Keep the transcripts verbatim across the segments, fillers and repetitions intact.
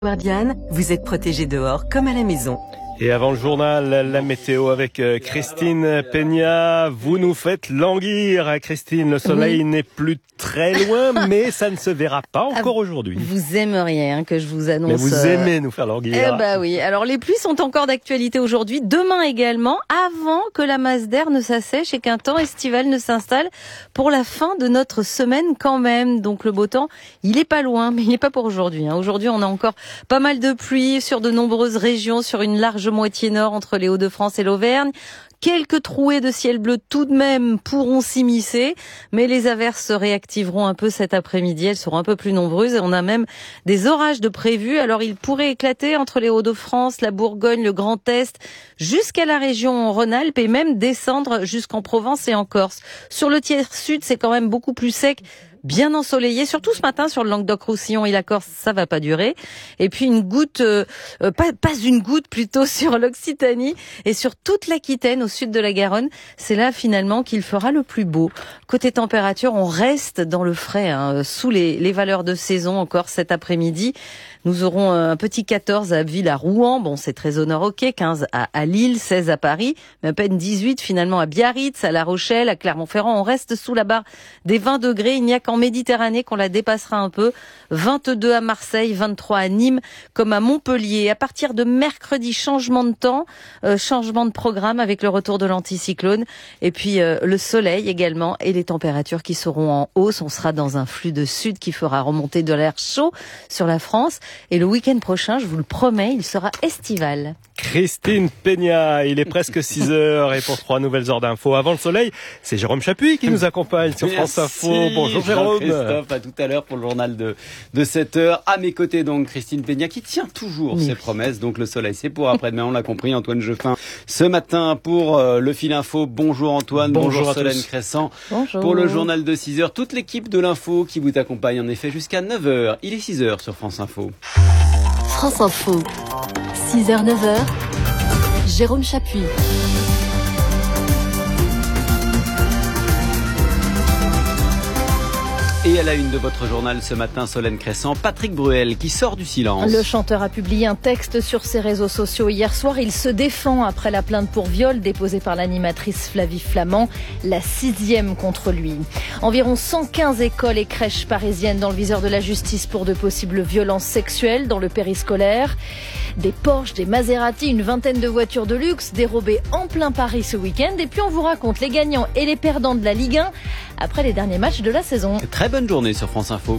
Guardian, vous êtes protégé dehors comme à la maison. Et avant le journal, la météo avec Christine Peña. Vous nous faites languir, Christine. Le soleil oui. n'est plus très loin, mais ça ne se verra pas encore ah, aujourd'hui. Vous aimeriez hein, que je vous annonce... Mais vous aimez nous faire languir. Eh bah oui. Alors les pluies sont encore d'actualité aujourd'hui, demain également, avant que la masse d'air ne s'assèche et qu'un temps estival ne s'installe pour la fin de notre semaine quand même. Donc le beau temps, il est pas loin, mais il n'est pas pour aujourd'hui. Hein. Aujourd'hui, on a encore pas mal de pluie sur de nombreuses régions, sur une large moitié nord entre les Hauts-de-France et l'Auvergne. Quelques trouées de ciel bleu tout de même pourront s'immiscer, mais les averses se réactiveront un peu cet après-midi. Elles seront un peu plus nombreuses et on a même des orages de prévus. Alors ils pourraient éclater entre les Hauts-de-France, la Bourgogne, le Grand Est, jusqu'à la région Rhône-Alpes et même descendre jusqu'en Provence et en Corse. Sur le tiers sud, c'est quand même beaucoup plus sec. Bien ensoleillé, surtout ce matin sur le Languedoc-Roussillon et la Corse, ça va pas durer. Et puis une goutte, euh, pas, pas une goutte plutôt sur l'Occitanie et sur toute l'Aquitaine au sud de la Garonne. C'est là finalement qu'il fera le plus beau. Côté température, on reste dans le frais, hein, sous les, les valeurs de saison encore cet après-midi. Nous aurons un petit quatorze à Abbeville, à Rouen. Bon, c'est très au nord, ok. quinze à, à Lille, seize à Paris. Mais à peine dix-huit finalement à Biarritz, à La Rochelle, à Clermont-Ferrand. On reste sous la barre des vingt degrés. Il n'y a qu'en Méditerranée qu'on la dépassera un peu. vingt-deux à Marseille, vingt-trois à Nîmes, comme à Montpellier. À partir de mercredi, changement de temps, euh, changement de programme avec le retour de l'anticyclone. Et puis euh, le soleil également et les températures qui seront en hausse. On sera dans un flux de sud qui fera remonter de l'air chaud sur la France. Et le week-end prochain, je vous le promets, il sera estival. Christine Peña, il est presque six heures et pour trois nouvelles heures d'infos avant le soleil, c'est Jérôme Chapuis qui nous accompagne sur France Info. Bonjour Jérôme. Christophe, à tout à l'heure pour le journal de, de sept heures. À mes côtés donc Christine Peña qui tient toujours oui. ses promesses. Donc le soleil c'est pour après-demain, on l'a compris. Antoine Jeffin ce matin pour euh, le fil info. Bonjour Antoine, bonjour, bonjour Solène Crescent. Bonjour. Pour le journal de six heures, toute l'équipe de l'info qui vous accompagne en effet jusqu'à neuf heures. Il est six heures sur France Info. France Info, six heures neuf heures, Jérôme Chapuis. Et à la une de votre journal ce matin, Solène Crescent, Patrick Bruel qui sort du silence. Le chanteur a publié un texte sur ses réseaux sociaux hier soir. Il se défend après la plainte pour viol déposée par l'animatrice Flavie Flament, la sixième contre lui. Environ cent quinze écoles et crèches parisiennes dans le viseur de la justice pour de possibles violences sexuelles dans le périscolaire. Des Porsche, des Maserati, une vingtaine de voitures de luxe dérobées en plein Paris ce week-end. Et puis on vous raconte les gagnants et les perdants de la Ligue un après les derniers matchs de la saison. Très bonne journée sur France Info.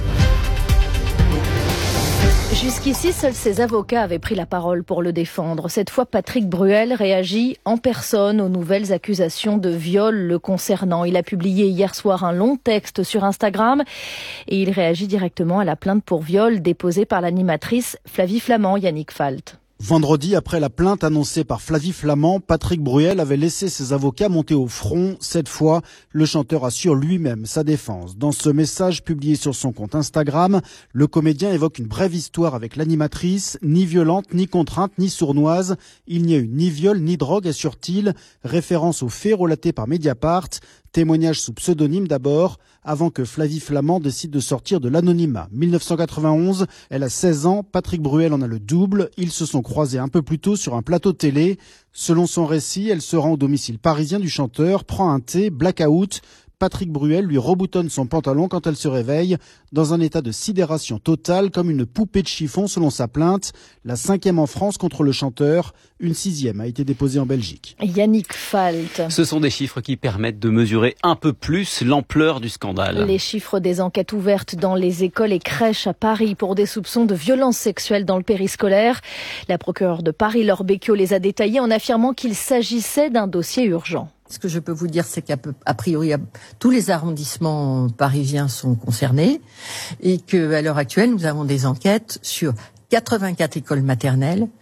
Jusqu'ici, seuls ses avocats avaient pris la parole pour le défendre. Cette fois, Patrick Bruel réagit en personne aux nouvelles accusations de viol le concernant. Il a publié hier soir un long texte sur Instagram et il réagit directement à la plainte pour viol déposée par l'animatrice Flavie Flament, Yannick Falt. Vendredi, après la plainte annoncée par Flavie Flament, Patrick Bruel avait laissé ses avocats monter au front. Cette fois, le chanteur assure lui-même sa défense. Dans ce message publié sur son compte Instagram, le comédien évoque une brève histoire avec l'animatrice, ni violente, ni contrainte, ni sournoise. Il n'y a eu ni viol, ni drogue, assure-t-il. Référence aux faits relatés par Mediapart. Témoignage sous pseudonyme d'abord, avant que Flavie Flament décide de sortir de l'anonymat. mille neuf cent quatre-vingt-onze, elle a seize ans, Patrick Bruel en a le double. Ils se sont croisés un peu plus tôt sur un plateau télé. Selon son récit, elle se rend au domicile parisien du chanteur, prend un thé, blackout. Patrick Bruel lui reboutonne son pantalon quand elle se réveille, dans un état de sidération totale, comme une poupée de chiffon selon sa plainte. La cinquième en France contre le chanteur, une sixième a été déposée en Belgique. Yannick Falt. Ce sont des chiffres qui permettent de mesurer un peu plus l'ampleur du scandale. Les chiffres des enquêtes ouvertes dans les écoles et crèches à Paris pour des soupçons de violences sexuelles dans le périscolaire. La procureure de Paris, Laure Becchio, les a détaillés en affirmant qu'il s'agissait d'un dossier urgent. Ce que je peux vous dire, c'est qu'à peu, a priori, tous les arrondissements parisiens sont concernés et qu'à l'heure actuelle, nous avons des enquêtes sur quatre-vingt-quatre écoles maternelles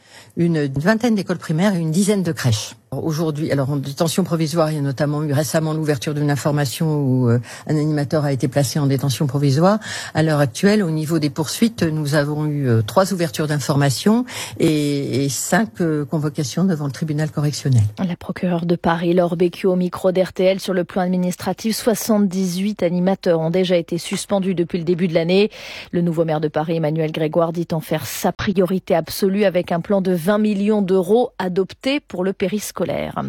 une vingtaine d'écoles primaires et une dizaine de crèches. Aujourd'hui, alors en détention provisoire, il y a notamment eu récemment l'ouverture d'une information où euh, un animateur a été placé en détention provisoire. À l'heure actuelle, au niveau des poursuites, nous avons eu euh, trois ouvertures d'information et, et cinq euh, convocations devant le tribunal correctionnel. La procureure de Paris, Laure Bécu, au micro d'R T L. Sur le plan administratif, soixante-dix-huit animateurs ont déjà été suspendus depuis le début de l'année. Le nouveau maire de Paris, Emmanuel Grégoire, dit en faire sa priorité absolue avec un plan de vingt millions d'euros adopté pour le périscolaire.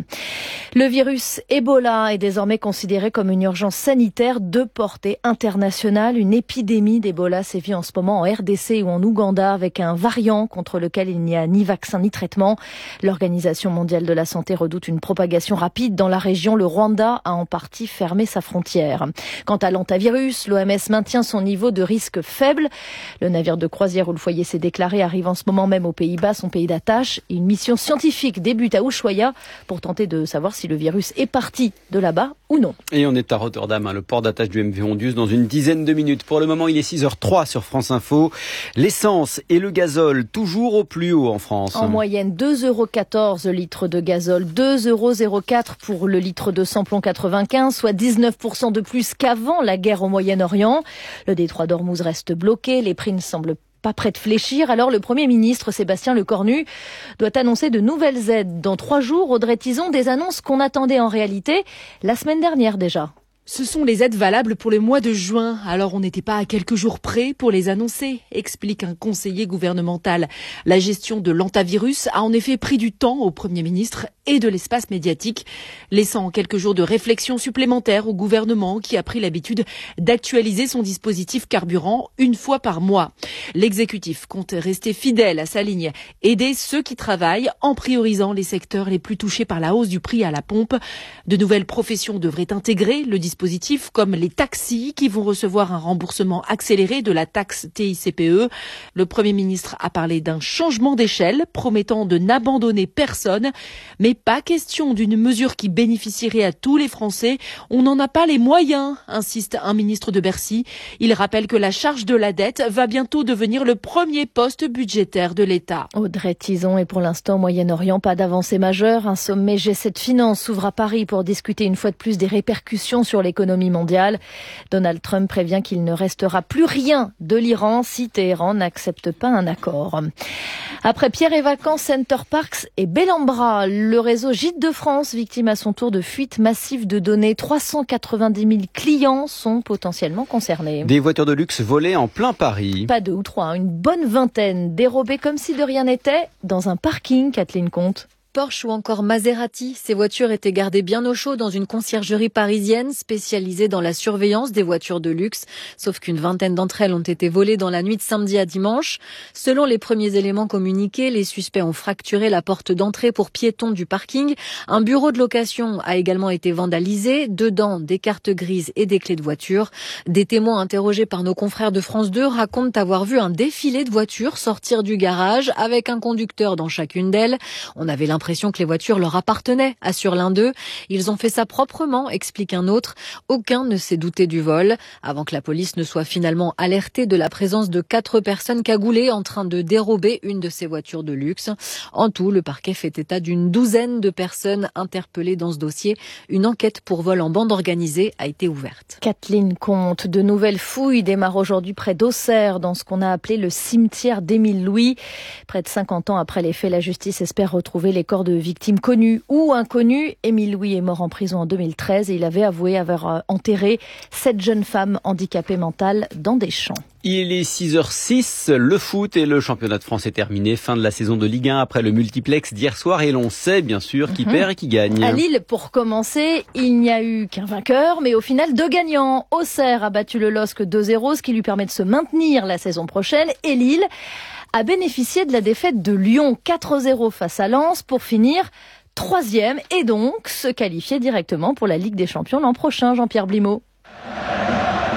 Le virus Ebola est désormais considéré comme une urgence sanitaire de portée internationale. Une épidémie d'Ebola sévit en ce moment en R D C ou en Ouganda avec un variant contre lequel il n'y a ni vaccin ni traitement. L'Organisation mondiale de la santé redoute une propagation rapide dans la région. Le Rwanda a en partie fermé sa frontière. Quant à l'antavirus, l'O M S maintient son niveau de risque faible. Le navire de croisière où le foyer s'est déclaré arrive en ce moment même aux Pays-Bas, son pays d'attache. Une mission scientifique débute à Ushuaïa pour tenter de savoir si le virus est parti de là-bas ou non. Et on est à Rotterdam, hein, le port d'attache du M V Hondius, dans une dizaine de minutes. Pour le moment, il est six heures zéro trois sur France Info. L'essence et le gazole, toujours au plus haut en France. En moyenne, deux euros quatorze le litre de gazole, deux euros zéro quatre pour le litre de samplon quatre-vingt-quinze, soit dix-neuf pour cent de plus qu'avant la guerre au Moyen-Orient. Le détroit d'Ormuz reste bloqué, les prix ne semblent pas prêt de fléchir. Alors le Premier ministre Sébastien Lecornu doit annoncer de nouvelles aides dans trois jours. Audrey Tizon, des annonces qu'on attendait en réalité la semaine dernière déjà. Ce sont les aides valables pour le mois de juin, alors on n'était pas à quelques jours près pour les annoncer, explique un conseiller gouvernemental. La gestion de l'antavirus a en effet pris du temps au Premier ministre et de l'espace médiatique, laissant quelques jours de réflexion supplémentaire au gouvernement qui a pris l'habitude d'actualiser son dispositif carburant une fois par mois. L'exécutif compte rester fidèle à sa ligne, aider ceux qui travaillent en priorisant les secteurs les plus touchés par la hausse du prix à la pompe. De nouvelles professions devraient intégrer le dispositif dispositifs comme les taxis qui vont recevoir un remboursement accéléré de la taxe T I C P E. Le Premier ministre a parlé d'un changement d'échelle promettant de n'abandonner personne, mais pas question d'une mesure qui bénéficierait à tous les Français. On n'en a pas les moyens, insiste un ministre de Bercy. Il rappelle que la charge de la dette va bientôt devenir le premier poste budgétaire de l'État. Audrey Tizon, et pour l'instant au Moyen-Orient, pas d'avancée majeure. Un sommet G sept Finance s'ouvre à Paris pour discuter une fois de plus des répercussions sur les l'économie mondiale. Donald Trump prévient qu'il ne restera plus rien de l'Iran si Téhéran n'accepte pas un accord. Après Pierre et Vacances, Center Parcs et Bellambra, le réseau Gîtes de France, victime à son tour de fuite massive de données. trois cent quatre-vingt-dix mille clients sont potentiellement concernés. Des voitures de luxe volées en plein Paris. Pas deux ou trois, une bonne vingtaine, dérobées comme si de rien n'était dans un parking, Kathleen Comte. Porsche ou encore Maserati. Ces voitures étaient gardées bien au chaud dans une conciergerie parisienne spécialisée dans la surveillance des voitures de luxe. Sauf qu'une vingtaine d'entre elles ont été volées dans la nuit de samedi à dimanche. Selon les premiers éléments communiqués, les suspects ont fracturé la porte d'entrée pour piétons du parking. Un bureau de location a également été vandalisé. Dedans, des cartes grises et des clés de voiture. Des témoins interrogés par nos confrères de France deux racontent avoir vu un défilé de voitures sortir du garage avec un conducteur dans chacune d'elles. On avait l'impression que les voitures leur appartenaient, assure l'un d'eux. Ils ont fait ça proprement, explique un autre. Aucun ne s'est douté du vol, avant que la police ne soit finalement alertée de la présence de quatre personnes cagoulées en train de dérober une de ces voitures de luxe. En tout, le parquet fait état d'une douzaine de personnes interpellées dans ce dossier. Une enquête pour vol en bande organisée a été ouverte. Kathleen Comte, de nouvelles fouilles démarrent aujourd'hui près d'Auxerre, dans ce qu'on a appelé le cimetière d'Émile Louis. Près de cinquante ans après les faits, la justice espère retrouver les corps de victimes connues ou inconnues. Émile Louis est mort en prison en deux mille treize et il avait avoué avoir enterré sept jeunes femmes handicapées mentales dans des champs. Il est six heures six, le foot et le championnat de France est terminé. Fin de la saison de Ligue un après le multiplex d'hier soir et l'on sait bien sûr qui mmh. perd et qui gagne. À Lille, pour commencer, il n'y a eu qu'un vainqueur, mais au final deux gagnants. Auxerre a battu le L O S C deux zéro, ce qui lui permet de se maintenir la saison prochaine, et Lille a bénéficié de la défaite de Lyon quatre zéro face à Lens pour finir troisième et donc se qualifier directement pour la Ligue des Champions l'an prochain. Jean-Pierre Blimaud.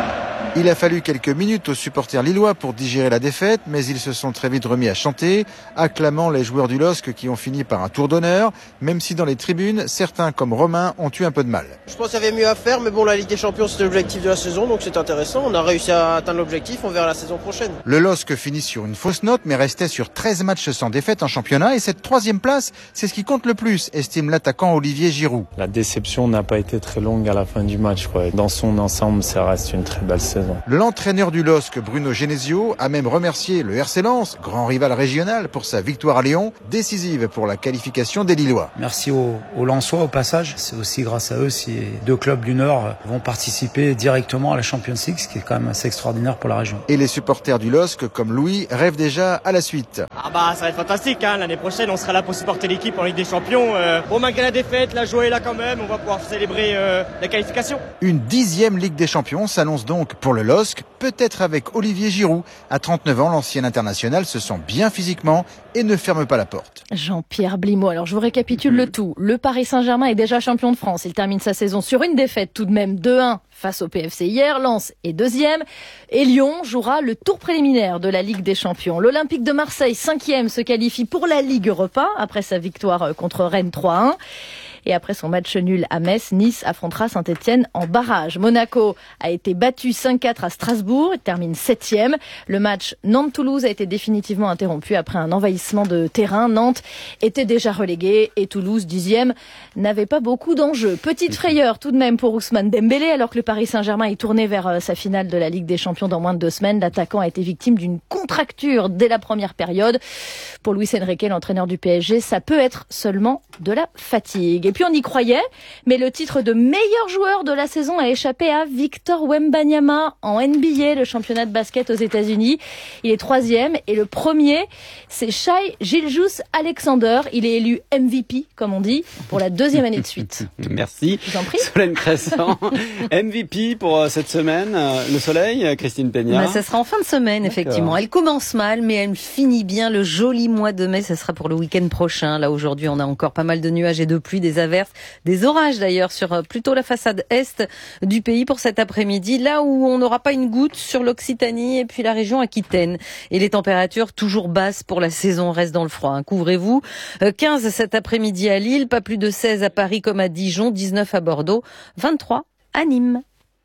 Il a fallu quelques minutes aux supporters lillois pour digérer la défaite, mais ils se sont très vite remis à chanter, acclamant les joueurs du L O S C qui ont fini par un tour d'honneur, même si dans les tribunes, certains comme Romain ont eu un peu de mal. Je pense qu'il y avait mieux à faire, mais bon, la Ligue des Champions c'était l'objectif de la saison, donc c'est intéressant. On a réussi à atteindre l'objectif, on verra la saison prochaine. Le L O S C finit sur une fausse note, mais restait sur treize matchs sans défaite en championnat, et cette troisième place, c'est ce qui compte le plus, estime l'attaquant Olivier Giroud. La déception n'a pas été très longue à la fin du match, quoi. Dans son ensemble, ça reste une très belle saison. L'entraîneur du L O S C, Bruno Genesio, a même remercié le R C Lens, grand rival régional, pour sa victoire à Lyon, décisive pour la qualification des Lillois. Merci aux, aux Lensois au passage. C'est aussi grâce à eux si deux clubs du Nord vont participer directement à la Champions League, ce qui est quand même assez extraordinaire pour la région. Et les supporters du L O S C, comme Louis, rêvent déjà à la suite. Ah bah ça va être fantastique, hein. L'année prochaine on sera là pour supporter l'équipe en Ligue des Champions. Euh, bon, malgré la défaite, la joie est là quand même, on va pouvoir célébrer euh, la qualification. Une dixième Ligue des Champions s'annonce donc pour le L O S C, peut-être avec Olivier Giroud. À trente-neuf ans, l'ancien international se sent bien physiquement et ne ferme pas la porte. Jean-Pierre Blimaud. Alors je vous récapitule le tout. Le Paris Saint-Germain est déjà champion de France. Il termine sa saison sur une défaite tout de même deux un face au P F C hier. Lens est deuxième. Et Lyon jouera le tour préliminaire de la Ligue des Champions. L'Olympique de Marseille, cinquième, se qualifie pour la Ligue Europa après sa victoire contre Rennes trois un. Et après son match nul à Metz, Nice affrontera Saint-Etienne en barrage. Monaco a été battu cinq quatre à Strasbourg, il termine septième. Le match Nantes-Toulouse a été définitivement interrompu après un envahissement de terrain. Nantes était déjà relégué et Toulouse, dixième, n'avait pas beaucoup d'enjeux. Petite frayeur tout de même pour Ousmane Dembélé, alors que le Paris Saint-Germain est tourné vers sa finale de la Ligue des Champions dans moins de deux semaines. L'attaquant a été victime d'une contracture dès la première période. Pour Luis Enrique, l'entraîneur du P S G, ça peut être seulement de la fatigue. Et puis on y croyait, mais le titre de meilleur joueur de la saison a échappé à Victor Wembanyama en N B A, le championnat de basket aux États-Unis. Il est troisième et le premier, c'est Shai Gilgeous-Alexander. Il est élu M V P, comme on dit, pour la deuxième année de suite. Merci. Je vous en prie. Solène Crescent, M V P pour cette semaine. Le soleil, Christine Peña. Bah, ça sera en fin de semaine, D'accord. effectivement. Elle commence mal, mais elle finit bien. Le joli mois de mai, ça sera pour le week-end prochain. Là, aujourd'hui, on a encore pas mal de nuages et de pluie, des averses, des orages d'ailleurs sur plutôt la façade est du pays pour cet après-midi, là où on n'aura pas une goutte sur l'Occitanie et puis la région Aquitaine. Et les températures toujours basses pour la saison, on reste dans le froid, hein. Couvrez-vous. quinze cet après-midi à Lille, pas plus de seize à Paris comme à Dijon, dix-neuf à Bordeaux, vingt-trois à Nîmes.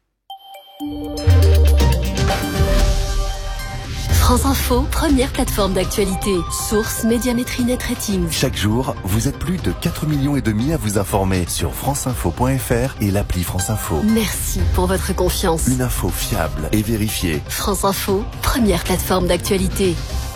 France Info, première plateforme d'actualité. Source Médiamétrie Net Rating. Chaque jour, vous êtes plus de quatre millions et demi à vous informer sur franceinfo point f r et l'appli France Info. Merci pour votre confiance. Une info fiable et vérifiée. France Info, première plateforme d'actualité.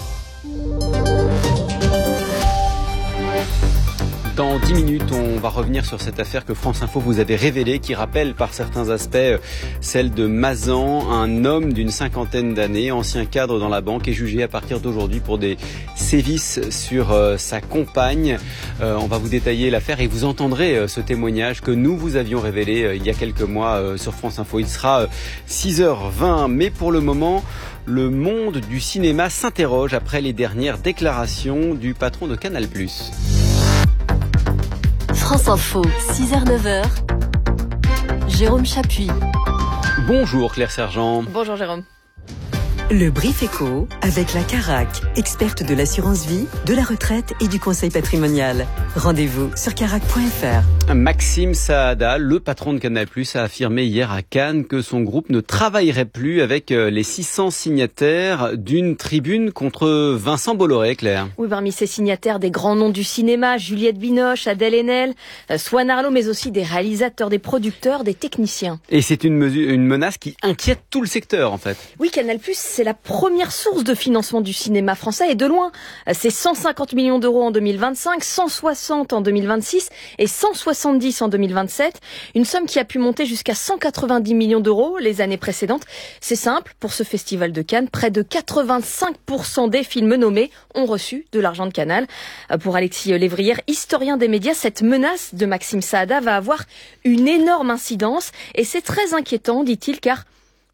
Dans dix minutes, on va revenir sur cette affaire que France Info vous avait révélée, qui rappelle par certains aspects celle de Mazan, un homme d'une cinquantaine d'années, ancien cadre dans la banque, est jugé à partir d'aujourd'hui pour des sévices sur euh, sa compagne. Euh, on va vous détailler l'affaire et vous entendrez euh, ce témoignage que nous vous avions révélé euh, il y a quelques mois euh, sur France Info. Il sera euh, six heures vingt, mais pour le moment, le monde du cinéma s'interroge après les dernières déclarations du patron de Canal plus. France Info, six heures neuf heures. Jérôme Chapuis. Bonjour Claire Sergent. Bonjour Jérôme. Le Brief Éco avec la Carac, experte de l'assurance vie, de la retraite et du conseil patrimonial. Rendez-vous sur carac point f r. Maxime Saada, le patron de Canal plus, a affirmé hier à Cannes que son groupe ne travaillerait plus avec les six cents signataires d'une tribune contre Vincent Bolloré, Claire. Oui, parmi ces signataires, des grands noms du cinéma, Juliette Binoche, Adèle Haenel, Swan Arlo, mais aussi des réalisateurs, des producteurs, des techniciens. Et c'est une, mesure, une menace qui inquiète tout le secteur, en fait. Oui, Canal plus, c'est la première source de financement du cinéma français, et de loin. C'est cent cinquante millions d'euros en deux mille vingt-cinq, cent soixante en deux mille vingt-six et cent soixante-dix en deux mille vingt-sept. Une somme qui a pu monter jusqu'à cent quatre-vingt-dix millions d'euros les années précédentes. C'est simple, pour ce festival de Cannes, près de quatre-vingt-cinq pour cent des films nommés ont reçu de l'argent de Canal. Pour Alexis Lévrière, historien des médias, cette menace de Maxime Saada va avoir une énorme incidence, et c'est très inquiétant, dit-il, car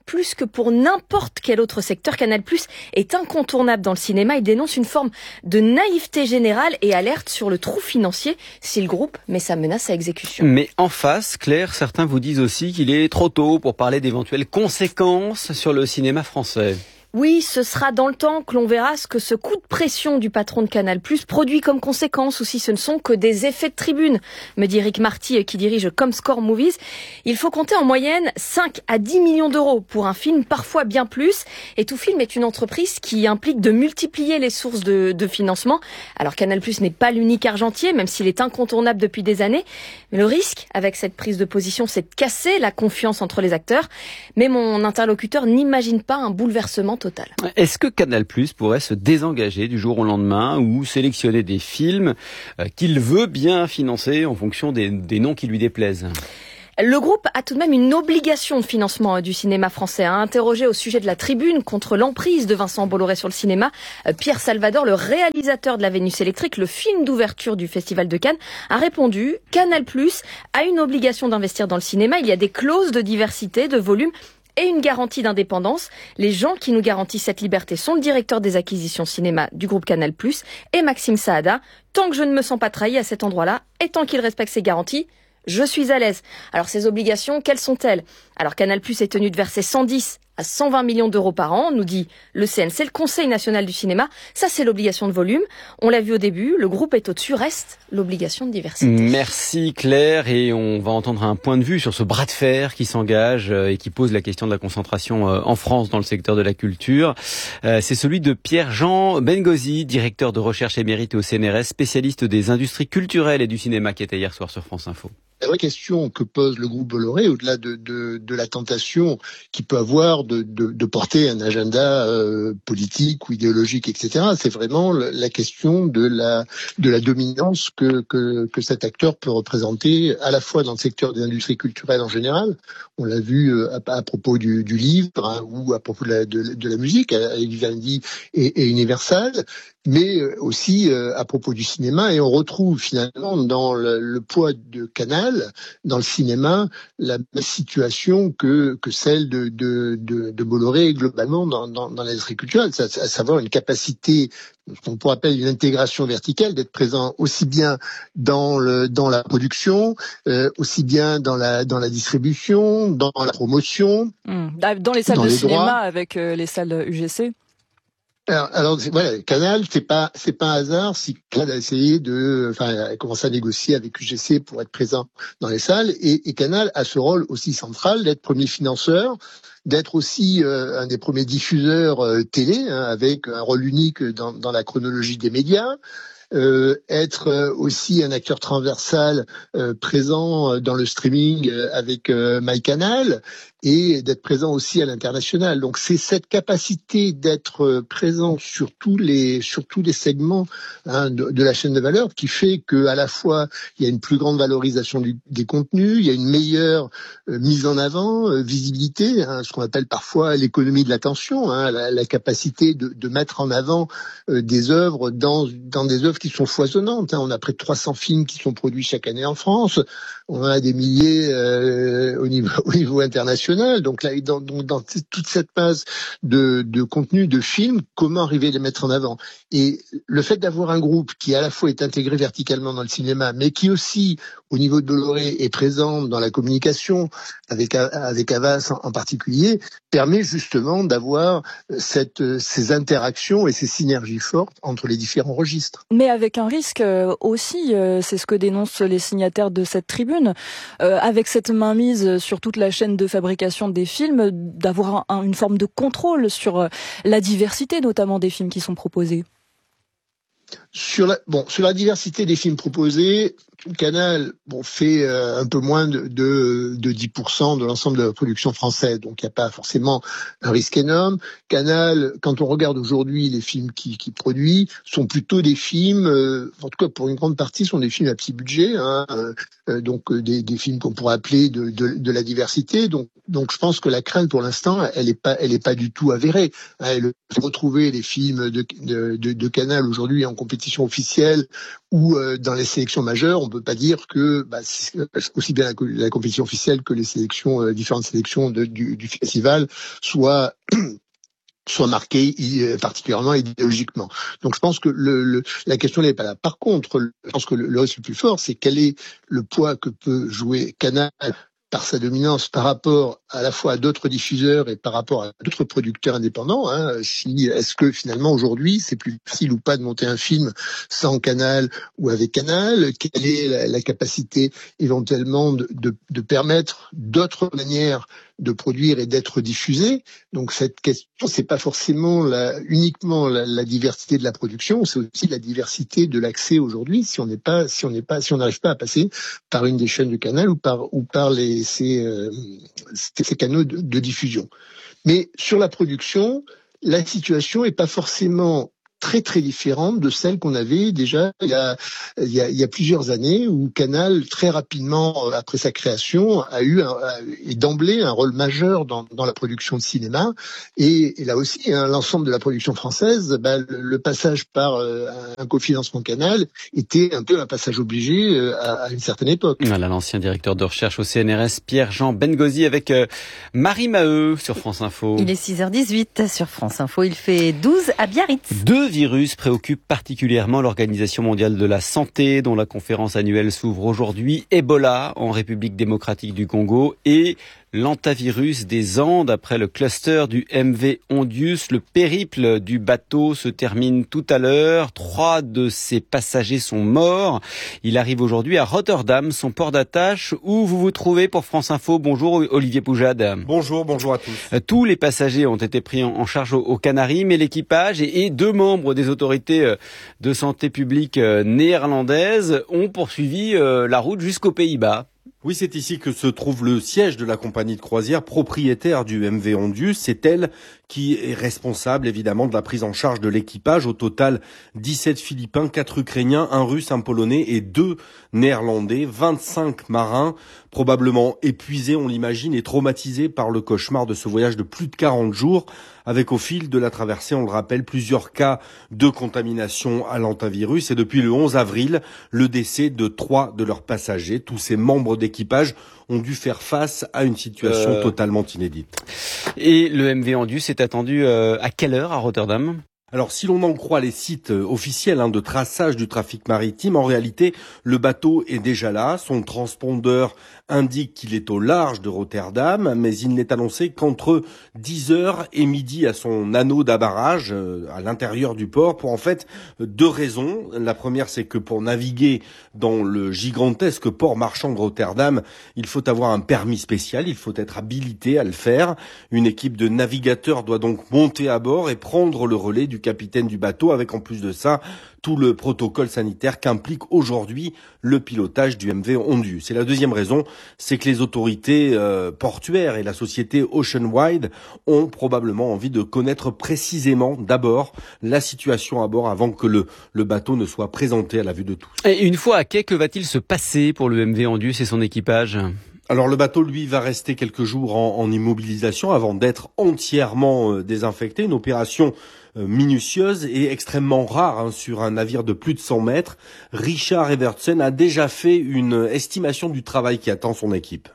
plus que pour n'importe quel autre secteur, Canal+ est incontournable dans le cinéma. Il dénonce une forme de naïveté générale et alerte sur le trou financier si le groupe met sa menace à exécution. Mais en face, Claire, certains vous disent aussi qu'il est trop tôt pour parler d'éventuelles conséquences sur le cinéma français. Oui, ce sera dans le temps que l'on verra ce que ce coup de pression du patron de Canal+ produit comme conséquence, ou si ce ne sont que des effets de tribune, me dit Eric Marty qui dirige Comscore Movies. Il faut compter en moyenne cinq à dix millions d'euros pour un film, parfois bien plus. Et Tout Film est une entreprise qui implique de multiplier les sources de, de financement. Alors Canal+ n'est pas l'unique argentier, même s'il est incontournable depuis des années. Mais le risque avec cette prise de position, c'est de casser la confiance entre les acteurs. Mais mon interlocuteur n'imagine pas un bouleversement total. Est-ce que Canal+ pourrait se désengager du jour au lendemain ou sélectionner des films qu'il veut bien financer en fonction des, des noms qui lui déplaisent ? Le groupe a tout de même une obligation de financement du cinéma français. À interroger au sujet de la tribune contre l'emprise de Vincent Bolloré sur le cinéma, Pierre Salvador, le réalisateur de La Vénus électrique, le film d'ouverture du Festival de Cannes, a répondu « Canal+ a une obligation d'investir dans le cinéma. Il y a des clauses de diversité, de volume et une garantie d'indépendance. Les gens qui nous garantissent cette liberté sont le directeur des acquisitions cinéma du groupe Canal+, et Maxime Saada. Tant que je ne me sens pas trahi à cet endroit-là, et tant qu'il respecte ses garanties, je suis à l'aise. » Alors ces obligations, quelles sont-elles ? Alors Canal+ est tenu de verser cent dix à cent vingt millions d'euros par an, nous dit le C N C, le Conseil national du cinéma. Ça, c'est l'obligation de volume. On l'a vu au début, le groupe est au-dessus, reste l'obligation de diversité. Merci Claire, et on va entendre un point de vue sur ce bras de fer qui s'engage et qui pose la question de la concentration en France dans le secteur de la culture. C'est celui de Pierre-Jean Bengozi, directeur de recherche émérite au C N R S, spécialiste des industries culturelles et du cinéma, qui était hier soir sur France Info. La vraie question que pose le groupe Bolloré, au-delà de, de, de la tentation qu'il peut avoir de, de, de porter un agenda euh, politique ou idéologique, et cetera, c'est vraiment la question de la, de la dominance que, que, que cet acteur peut représenter, à la fois dans le secteur des industries culturelles en général. On l'a vu à, à propos du, du livre, hein, ou à propos de la, de, de la musique, avec Vivendi et, et Universal, mais aussi euh, à propos du cinéma. Et on retrouve finalement dans le, le poids de Canal, dans le cinéma, la même situation que, que celle de, de, de, de Bolloré globalement dans, dans, dans l'industrie culturelle, à, à savoir une capacité, ce qu'on pourrait appeler une intégration verticale, d'être présent aussi bien dans, le, dans la production, euh, aussi bien dans la, dans la distribution, dans la promotion. Mmh. Dans les salles dans de les cinéma droits. avec euh, les salles U G C. Alors, alors voilà, Canal, c'est pas c'est pas un hasard si Canal a essayé de, enfin, a commencé à négocier avec U G C pour être présent dans les salles, et, et Canal a ce rôle aussi central d'être premier financeur, d'être aussi euh, un des premiers diffuseurs euh, télé, hein, avec un rôle unique dans, dans la chronologie des médias. Euh, être euh, aussi un acteur transversal euh, présent dans le streaming euh, avec euh, MyCanal, et d'être présent aussi à l'international. Donc c'est cette capacité d'être euh, présent sur tous les sur tous les segments, hein, de, de la chaîne de valeur qui fait que à la fois il y a une plus grande valorisation du, des contenus, il y a une meilleure euh, mise en avant, euh, visibilité, hein, ce qu'on appelle parfois l'économie de l'attention, hein, la, la capacité de, de mettre en avant euh, des œuvres dans dans des œuvres qui sont foisonnantes. Hein. On a près de trois cents films qui sont produits chaque année en France. On a des milliers euh, au niveau au niveau international. Donc là, dans, dans, dans toute cette phase de, de contenu, de films, comment arriver à les mettre en avant? Et le fait d'avoir un groupe qui à la fois est intégré verticalement dans le cinéma, mais qui aussi, au niveau de Bolloré, est présent dans la communication, avec avec Havas en, en particulier, permet justement d'avoir cette ces interactions et ces synergies fortes entre les différents registres. Mais avec un risque aussi, c'est ce que dénoncent les signataires de cette tribune, euh, avec cette mainmise sur toute la chaîne de fabrication des films, d'avoir un, une forme de contrôle sur la diversité, notamment des films qui sont proposés. Sur la, bon, sur la diversité des films proposés, Canal bon, fait euh, un peu moins de, de, de dix pour cent de l'ensemble de la production française, donc il n'y a pas forcément un risque énorme. Canal, quand on regarde aujourd'hui les films qu'il qui produit, sont plutôt des films, euh, en tout cas pour une grande partie, sont des films à petit budget, hein, euh, donc euh, des, des films qu'on pourrait appeler de, de, de la diversité. Donc, donc je pense que la crainte pour l'instant, elle n'est pas, elle est pas du tout avérée. Hein, elle, retrouver les films de, de, de, de Canal aujourd'hui en compétition officielle ou euh, dans les sélections majeures, on peut peut pas dire que bah, aussi bien la, la compétition officielle que les sélections, euh, différentes sélections de, du, du festival soient soit marquées particulièrement idéologiquement. Donc je pense que le, le, la question n'est pas là. Par contre, je pense que le, le risque le plus fort, c'est quel est le poids que peut jouer Canal par sa dominance par rapport à la fois à d'autres diffuseurs et par rapport à d'autres producteurs indépendants. Hein. Si, est-ce que finalement aujourd'hui c'est plus facile ou pas de monter un film sans Canal ou avec Canal? Quelle est la, la capacité éventuellement de, de, de permettre d'autres manières de produire et d'être diffusé? Donc cette question, c'est pas forcément la, uniquement la, la diversité de la production, c'est aussi la diversité de l'accès aujourd'hui. Si on n'est pas, si on n'est pas, si on n'arrive pas à passer par une des chaînes de Canal ou par ou par les ces, euh, ces canaux de, de diffusion. Mais sur la production, la situation est pas forcément très très différente de celle qu'on avait déjà il y a, il y a, il y a plusieurs années, où Canal, très rapidement après sa création, a eu un, a, et d'emblée un rôle majeur dans, dans la production de cinéma. Et, et là aussi, hein, l'ensemble de la production française, bah, le, le passage par euh, un cofinancement Canal était un peu un passage obligé euh, à, à une certaine époque. Voilà l'ancien directeur de recherche au C N R S, Pierre-Jean Bengozi, avec euh, Marie Maheu sur France Info. Il est six heures dix-huit sur France Info, il fait douze à Biarritz. Deux virus préoccupent particulièrement l'Organisation mondiale de la santé, dont la conférence annuelle s'ouvre aujourd'hui. Ebola en République démocratique du Congo et l'hantavirus des Andes. Après le cluster du M V Ondius, le périple du bateau se termine tout à l'heure. Trois de ses passagers sont morts. Il arrive aujourd'hui à Rotterdam, son port d'attache, où vous vous trouvez pour France Info. Bonjour Olivier Poujade. Bonjour, bonjour à tous. Tous les passagers ont été pris en charge aux Canaries, mais l'équipage et deux membres des autorités de santé publique néerlandaises ont poursuivi la route jusqu'aux Pays-Bas. Oui, c'est ici que se trouve le siège de la compagnie de croisière propriétaire du M V Ondius. C'est elle qui est responsable, évidemment, de la prise en charge de l'équipage. Au total, dix-sept Philippins, quatre Ukrainiens, un Russe, un Polonais et deux Néerlandais. vingt-cinq marins, probablement épuisés, on l'imagine, et traumatisés par le cauchemar de ce voyage de plus de quarante jours, avec au fil de la traversée, on le rappelle, plusieurs cas de contamination à l'hantavirus. Et depuis le onze avril, le décès de trois de leurs passagers. Tous ces membres d'équipage ont dû faire face à une situation euh... totalement inédite. Et le M V Ondius est attendu euh, à quelle heure à Rotterdam ? Alors, si l'on en croit les sites officiels hein, de traçage du trafic maritime, en réalité, le bateau est déjà là. Son transpondeur indique qu'il est au large de Rotterdam, mais il n'est annoncé qu'entre dix heures et midi à son anneau d'amarrage euh, à l'intérieur du port, pour en fait deux raisons. La première, c'est que pour naviguer dans le gigantesque port marchand de Rotterdam, il faut avoir un permis spécial, il faut être habilité à le faire. Une équipe de navigateurs doit donc monter à bord et prendre le relais du capitaine du bateau, avec en plus de ça tout le protocole sanitaire qu'implique aujourd'hui le pilotage du M V Ondius. Et la deuxième raison, c'est que les autorités euh, portuaires et la société Oceanwide ont probablement envie de connaître précisément d'abord la situation à bord avant que le, le bateau ne soit présenté à la vue de tous. Et une fois à quai, que va-t-il se passer pour le M V Ondius et son équipage ? Alors le bateau, lui, va rester quelques jours en, en immobilisation avant d'être entièrement euh, désinfecté. Une opération euh, minutieuse et extrêmement rare hein, sur un navire de plus de cent mètres. Richard Evertsen a déjà fait une estimation du travail qui attend son équipe.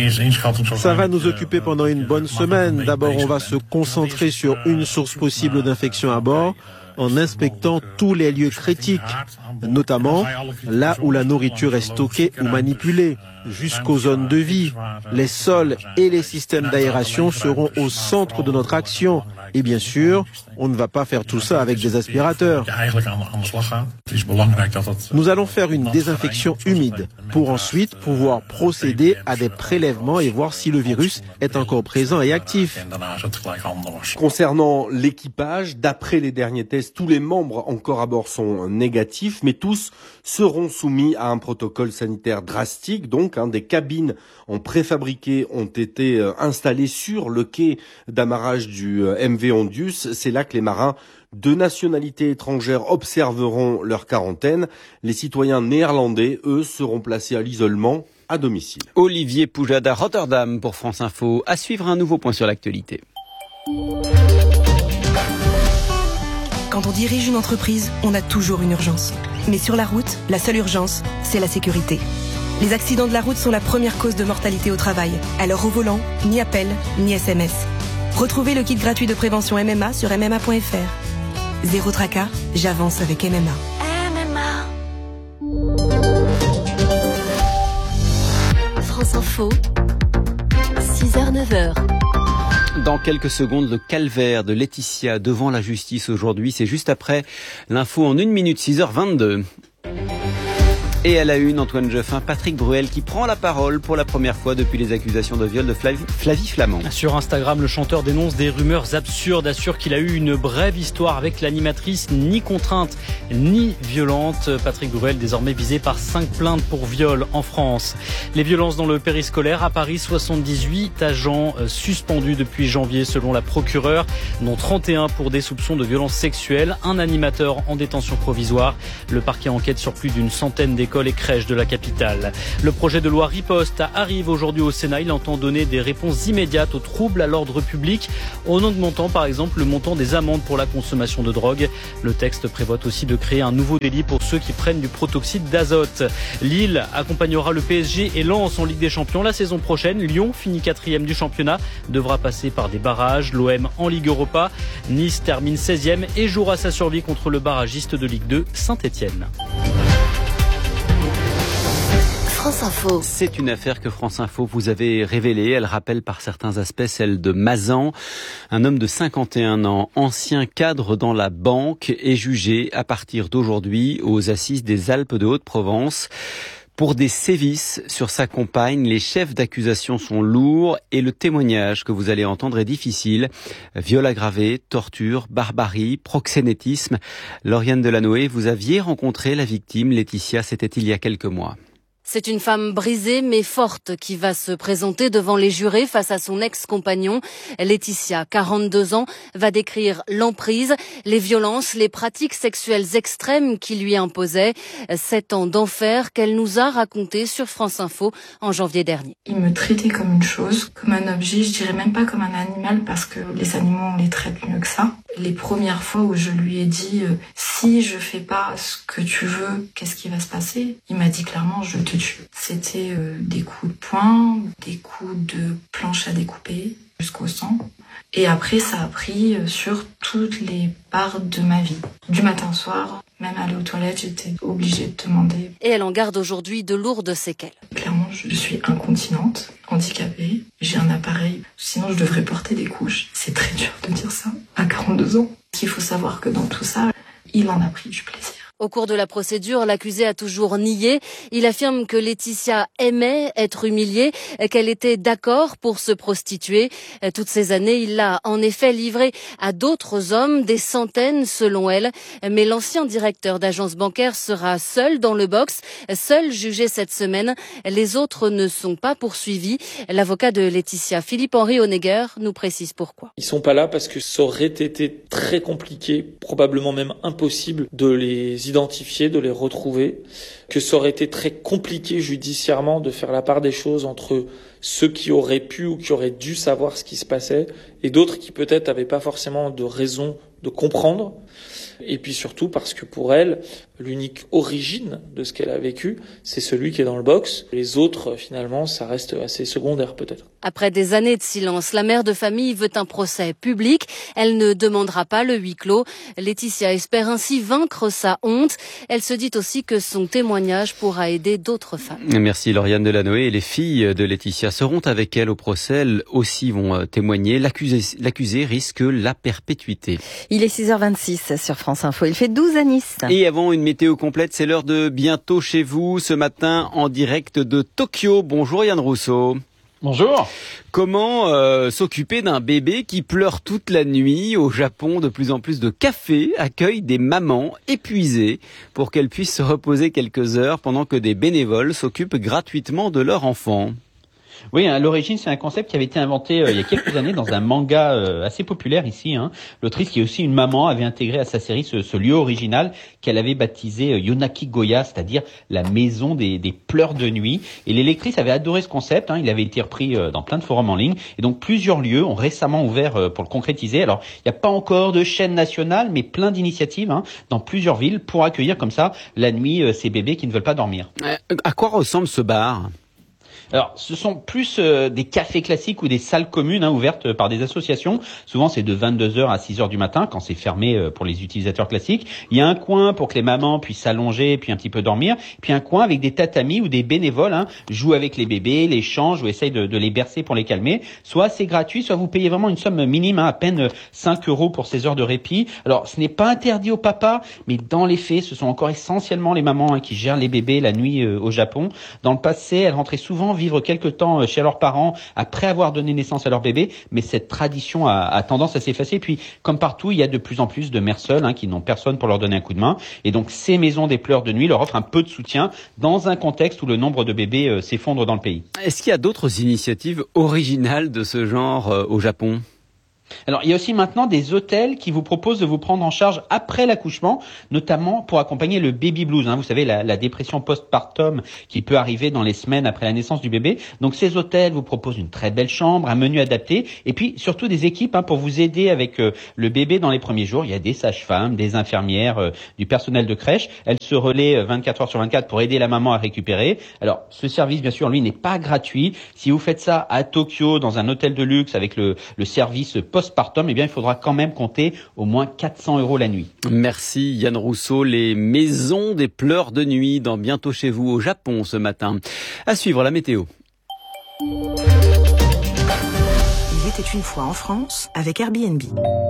Ça va nous occuper pendant une bonne semaine. D'abord, on va se concentrer sur une source possible d'infection à bord, en inspectant tous les lieux critiques, notamment là où la nourriture est stockée ou manipulée, jusqu'aux zones de vie. Les sols et les systèmes d'aération seront au centre de notre action. Et bien sûr, on ne va pas faire tout ça avec des aspirateurs. Nous allons faire une désinfection humide pour ensuite pouvoir procéder à des prélèvements et voir si le virus est encore présent et actif. Concernant l'équipage, d'après les derniers tests, tous les membres encore à bord sont négatifs, mais tous seront soumis à un protocole sanitaire drastique. Donc, hein, des cabines en préfabriqué ont été euh, installées sur le quai d'amarrage du euh, M V Ondius. C'est là que les marins de nationalité étrangère observeront leur quarantaine. Les citoyens néerlandais, eux, seront placés à l'isolement à domicile. Olivier Poujade à Rotterdam pour France Info. À suivre un nouveau point sur l'actualité. Quand on dirige une entreprise, on a toujours une urgence. Mais sur la route, la seule urgence, c'est la sécurité. Les accidents de la route sont la première cause de mortalité au travail. Alors au volant, ni appel, ni S M S. Retrouvez le kit gratuit de prévention M M A sur m m a point f r. Zéro tracas, j'avance avec M M A. M M A. France Info, six heures neuf heures. Dans quelques secondes, le calvaire de Laetitia devant la justice aujourd'hui. C'est juste après l'info en une minute, six heures vingt-deux. Et à la une, Antoine Jeffin, Patrick Bruel qui prend la parole pour la première fois depuis les accusations de viol de Flavie, Flavie Flament. Sur Instagram, le chanteur dénonce des rumeurs absurdes, assure qu'il a eu une brève histoire avec l'animatrice, ni contrainte ni violente. Patrick Bruel désormais visé par cinq plaintes pour viol en France. Les violences dans le périscolaire à Paris, soixante-dix-huit agents suspendus depuis janvier selon la procureure, dont trente et un pour des soupçons de violences sexuelles, un animateur en détention provisoire. Le parquet enquête sur plus d'une centaine d'écoles et crèches de la capitale. Le projet de loi Riposte arrive aujourd'hui au Sénat. Il entend donner des réponses immédiates aux troubles à l'ordre public, en augmentant par exemple le montant des amendes pour la consommation de drogue. Le texte prévoit aussi de créer un nouveau délit pour ceux qui prennent du protoxyde d'azote. Lille accompagnera le P S G et Lens en Ligue des Champions la saison prochaine. Lyon finit quatrième du championnat, devra passer par des barrages. L'O M en Ligue Europa. Nice termine seizième et jouera sa survie contre le barragiste de Ligue deux, Saint-Étienne. France Info. C'est une affaire que France Info vous avait révélée. Elle rappelle par certains aspects celle de Mazan. Un homme de cinquante et un ans, ancien cadre dans la banque, est jugé à partir d'aujourd'hui aux assises des Alpes de Haute-Provence. Pour des sévices sur sa compagne, les chefs d'accusation sont lourds et le témoignage que vous allez entendre est difficile. Viol aggravé, torture, barbarie, proxénétisme. Lauriane Delanoë, vous aviez rencontré la victime, Laetitia, c'était il y a quelques mois. C'est une femme brisée mais forte qui va se présenter devant les jurés face à son ex-compagnon. Laetitia, quarante-deux ans, va décrire l'emprise, les violences, les pratiques sexuelles extrêmes qui lui imposaient. Sept ans d'enfer qu'elle nous a raconté sur France Info en janvier dernier. Il me traitait comme une chose, comme un objet, je dirais même pas comme un animal parce que les animaux on les traite mieux que ça. Les premières fois où je lui ai dit euh, si je fais pas ce que tu veux, qu'est-ce qui va se passer? Il m'a dit clairement je te tue. C'était euh, des coups de poing, des coups de planche à découper jusqu'au sang. Et après ça a pris euh, sur toutes les parts de ma vie. Du matin au soir, même aller aux toilettes, j'étais obligée de demander. Et elle en garde aujourd'hui de lourdes séquelles. Clairement, je suis incontinente, handicapée, j'ai un appareil, sinon je devrais porter des couches. C'est très dur de dire ça à quarante-deux ans. Il faut savoir que dans tout ça, il en a pris du plaisir. Au cours de la procédure, l'accusé a toujours nié. Il affirme que Laetitia aimait être humiliée, qu'elle était d'accord pour se prostituer. Toutes ces années, il l'a en effet livrée à d'autres hommes, des centaines selon elle. Mais l'ancien directeur d'agence bancaire sera seul dans le box, seul jugé cette semaine. Les autres ne sont pas poursuivis. L'avocat de Laetitia, Philippe-Henri Honegger, nous précise pourquoi. Ils sont pas là parce que ça aurait été très compliqué, probablement même impossible de les identifier, de les retrouver, que ça aurait été très compliqué judiciairement de faire la part des choses entre ceux qui auraient pu ou qui auraient dû savoir ce qui se passait et d'autres qui peut-être n'avaient pas forcément de raison de comprendre. Et puis surtout parce que pour elle, l'unique origine de ce qu'elle a vécu, c'est celui qui est dans le box. Les autres, finalement, ça reste assez secondaire peut-être. Après des années de silence, la mère de famille veut un procès public. Elle ne demandera pas le huis clos. Laetitia espère ainsi vaincre sa honte. Elle se dit aussi que son témoignage pourra aider d'autres femmes. Merci Lauriane Delanoë. Et les filles de Laetitia seront avec elle au procès. Elles aussi vont témoigner. L'accusé, l'accusé risque la perpétuité. Il est six heures vingt-six sur France Info. Il fait douze à Nice. Et avant une météo complète, c'est l'heure de Bientôt chez vous, ce matin en direct de Tokyo. Bonjour Yann Rousseau. Bonjour. Comment euh, s'occuper d'un bébé qui pleure toute la nuit? Au Japon, de plus en plus de cafés accueillent des mamans épuisées pour qu'elles puissent se reposer quelques heures pendant que des bénévoles s'occupent gratuitement de leur enfant. Oui, à l'origine, c'est un concept qui avait été inventé euh, il y a quelques années dans un manga euh, assez populaire ici. Hein. L'autrice, qui est aussi une maman, avait intégré à sa série ce, ce lieu original qu'elle avait baptisé euh, Yonaki Goya, c'est-à-dire la maison des, des pleurs de nuit. Et les lectrices avaient adoré ce concept. Hein. Il avait été repris euh, dans plein de forums en ligne. Et donc, plusieurs lieux ont récemment ouvert euh, pour le concrétiser. Alors, il n'y a pas encore de chaîne nationale, mais plein d'initiatives hein, dans plusieurs villes pour accueillir comme ça la nuit euh, ces bébés qui ne veulent pas dormir. Euh, à quoi ressemble ce bar ? Alors, ce sont plus euh, des cafés classiques ou des salles communes hein, ouvertes par des associations. Souvent, c'est de vingt-deux heures à six heures du matin quand c'est fermé euh, pour les utilisateurs classiques. Il y a un coin pour que les mamans puissent s'allonger et puis un petit peu dormir. Puis un coin avec des tatamis où des bénévoles hein, jouent avec les bébés, les changent ou essayent de, de les bercer pour les calmer. Soit c'est gratuit, soit vous payez vraiment une somme minime, hein, à peine cinq euros pour ces heures de répit. Alors, ce n'est pas interdit aux papas, mais dans les faits, ce sont encore essentiellement les mamans hein, qui gèrent les bébés la nuit euh, au Japon. Dans le passé, elles rentraient souvent vivre quelque temps chez leurs parents après avoir donné naissance à leur bébé, mais cette tradition a, a tendance à s'effacer. Puis, comme partout, il y a de plus en plus de mères seules hein, qui n'ont personne pour leur donner un coup de main. Et donc, ces maisons des pleurs de nuit leur offrent un peu de soutien dans un contexte où le nombre de bébés euh, s'effondre dans le pays. Est-ce qu'il y a d'autres initiatives originales de ce genre euh, au Japon ? Alors, il y a aussi maintenant des hôtels qui vous proposent de vous prendre en charge après l'accouchement, notamment pour accompagner le baby blues. Hein, vous savez, la, la dépression postpartum qui peut arriver dans les semaines après la naissance du bébé. Donc, ces hôtels vous proposent une très belle chambre, un menu adapté, et puis surtout des équipes hein, pour vous aider avec euh, le bébé dans les premiers jours. Il y a des sages-femmes, des infirmières, euh, du personnel de crèche. Elles se relaient vingt-quatre heures sur vingt-quatre pour aider la maman à récupérer. Alors, ce service, bien sûr, lui, n'est pas gratuit. Si vous faites ça à Tokyo, dans un hôtel de luxe avec le, le service post postpartum, eh bien, il faudra quand même compter au moins quatre cents euros la nuit. Merci Yann Rousseau. Les maisons des pleurs de nuit dans Bientôt chez vous au Japon ce matin. À suivre la météo. Il était une fois en France avec Airbnb.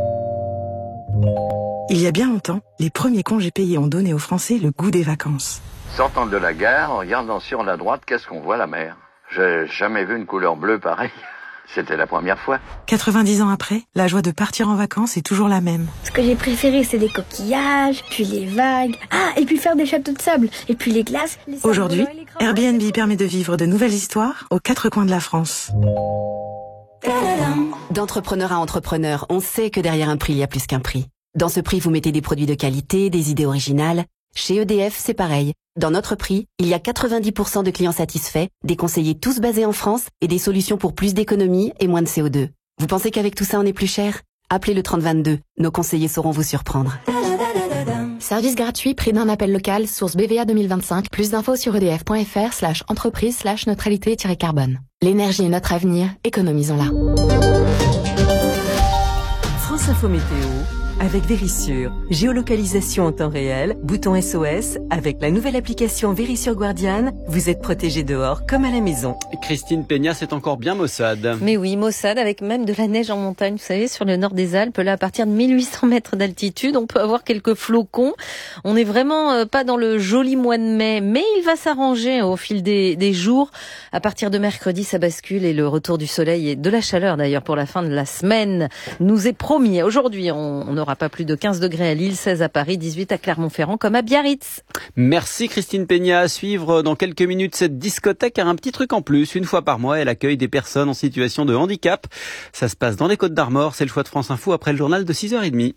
Il y a bien longtemps, les premiers congés payés ont donné aux Français le goût des vacances. Sortant de la gare, en regardant sur la droite, qu'est-ce qu'on voit, la mer? J'ai jamais vu une couleur bleue pareille. C'était la première fois. quatre-vingt-dix ans après, la joie de partir en vacances est toujours la même. Ce que j'ai préféré, c'est les coquillages, puis les vagues. Ah, et puis faire des châteaux de sable, et puis les glaces. Les Aujourd'hui, Airbnb permet de vivre de nouvelles histoires aux quatre coins de la France. D'entrepreneur à entrepreneur, on sait que derrière un prix, il y a plus qu'un prix. Dans ce prix, vous mettez des produits de qualité, des idées originales. Chez E D F, c'est pareil. Dans notre prix, il y a quatre-vingt-dix pour cent de clients satisfaits, des conseillers tous basés en France et des solutions pour plus d'économie et moins de C O deux. Vous pensez qu'avec tout ça, on est plus cher? Appelez le trente vingt-deux. Nos conseillers sauront vous surprendre. Service gratuit, prix d'un appel local, source B V A deux mille vingt-cinq. Plus d'infos sur edf.fr slash entreprise slash neutralité-carbone. L'énergie est notre avenir, économisons-la. France Info Météo avec Vérissure. Géolocalisation en temps réel, bouton S O S. Avec la nouvelle application Vérissure Guardian, vous êtes protégé dehors comme à la maison. Christine Peña, c'est encore bien maussade. Mais oui, maussade avec même de la neige en montagne. Vous savez, sur le nord des Alpes, là, à partir de mille huit cents mètres d'altitude, on peut avoir quelques flocons. On n'est vraiment euh, pas dans le joli mois de mai, mais il va s'arranger au fil des, des jours. À partir de mercredi, ça bascule et le retour du soleil et de la chaleur d'ailleurs pour la fin de la semaine nous est promis. Aujourd'hui, on, on aura pas plus de quinze degrés à Lille, seize à Paris, dix-huit à Clermont-Ferrand comme à Biarritz. Merci Christine Peña. À suivre dans quelques minutes cette discothèque a un petit truc en plus. Une fois par mois, elle accueille des personnes en situation de handicap. Ça se passe dans les Côtes d'Armor. C'est le choix de France Info après le journal de six heures trente.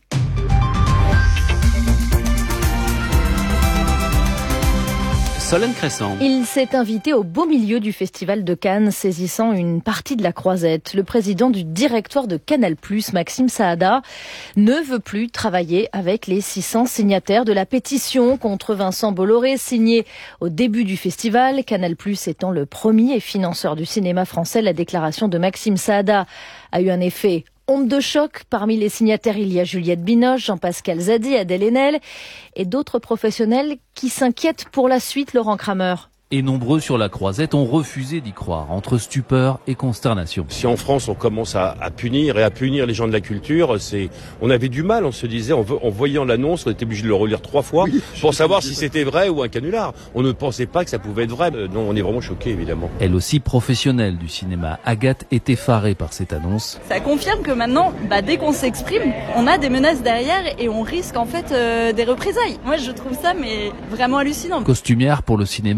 Solène Crescent. Il s'est invité au beau milieu du Festival de Cannes, saisissant une partie de la croisette. Le président du directoire de Canal plus, Maxime Saada, ne veut plus travailler avec les six cents signataires de la pétition contre Vincent Bolloré, signée au début du festival. Canal plus étant le premier financeur du cinéma français, la déclaration de Maxime Saada a eu un effet onde de choc. Parmi les signataires, il y a Juliette Binoche, Jean-Pascal Zadi, Adèle Haenel et d'autres professionnels qui s'inquiètent pour la suite. Laurent Kramer. Et nombreux sur la croisette ont refusé d'y croire, entre stupeur et consternation. Si en France on commence à, à punir et à punir les gens de la culture, c'est, on avait du mal, on se disait, en, en voyant l'annonce, on était obligé de le relire trois fois oui, pour savoir si c'était vrai ou un canular. On ne pensait pas que ça pouvait être vrai. Euh, non, on est vraiment choqués évidemment. Elle aussi professionnelle du cinéma, Agathe est effarée par cette annonce. Ça confirme que maintenant, bah, dès qu'on s'exprime, on a des menaces derrière et on risque en fait euh, des représailles. Moi je trouve ça mais vraiment hallucinant. Costumière pour le cinéma, Morgane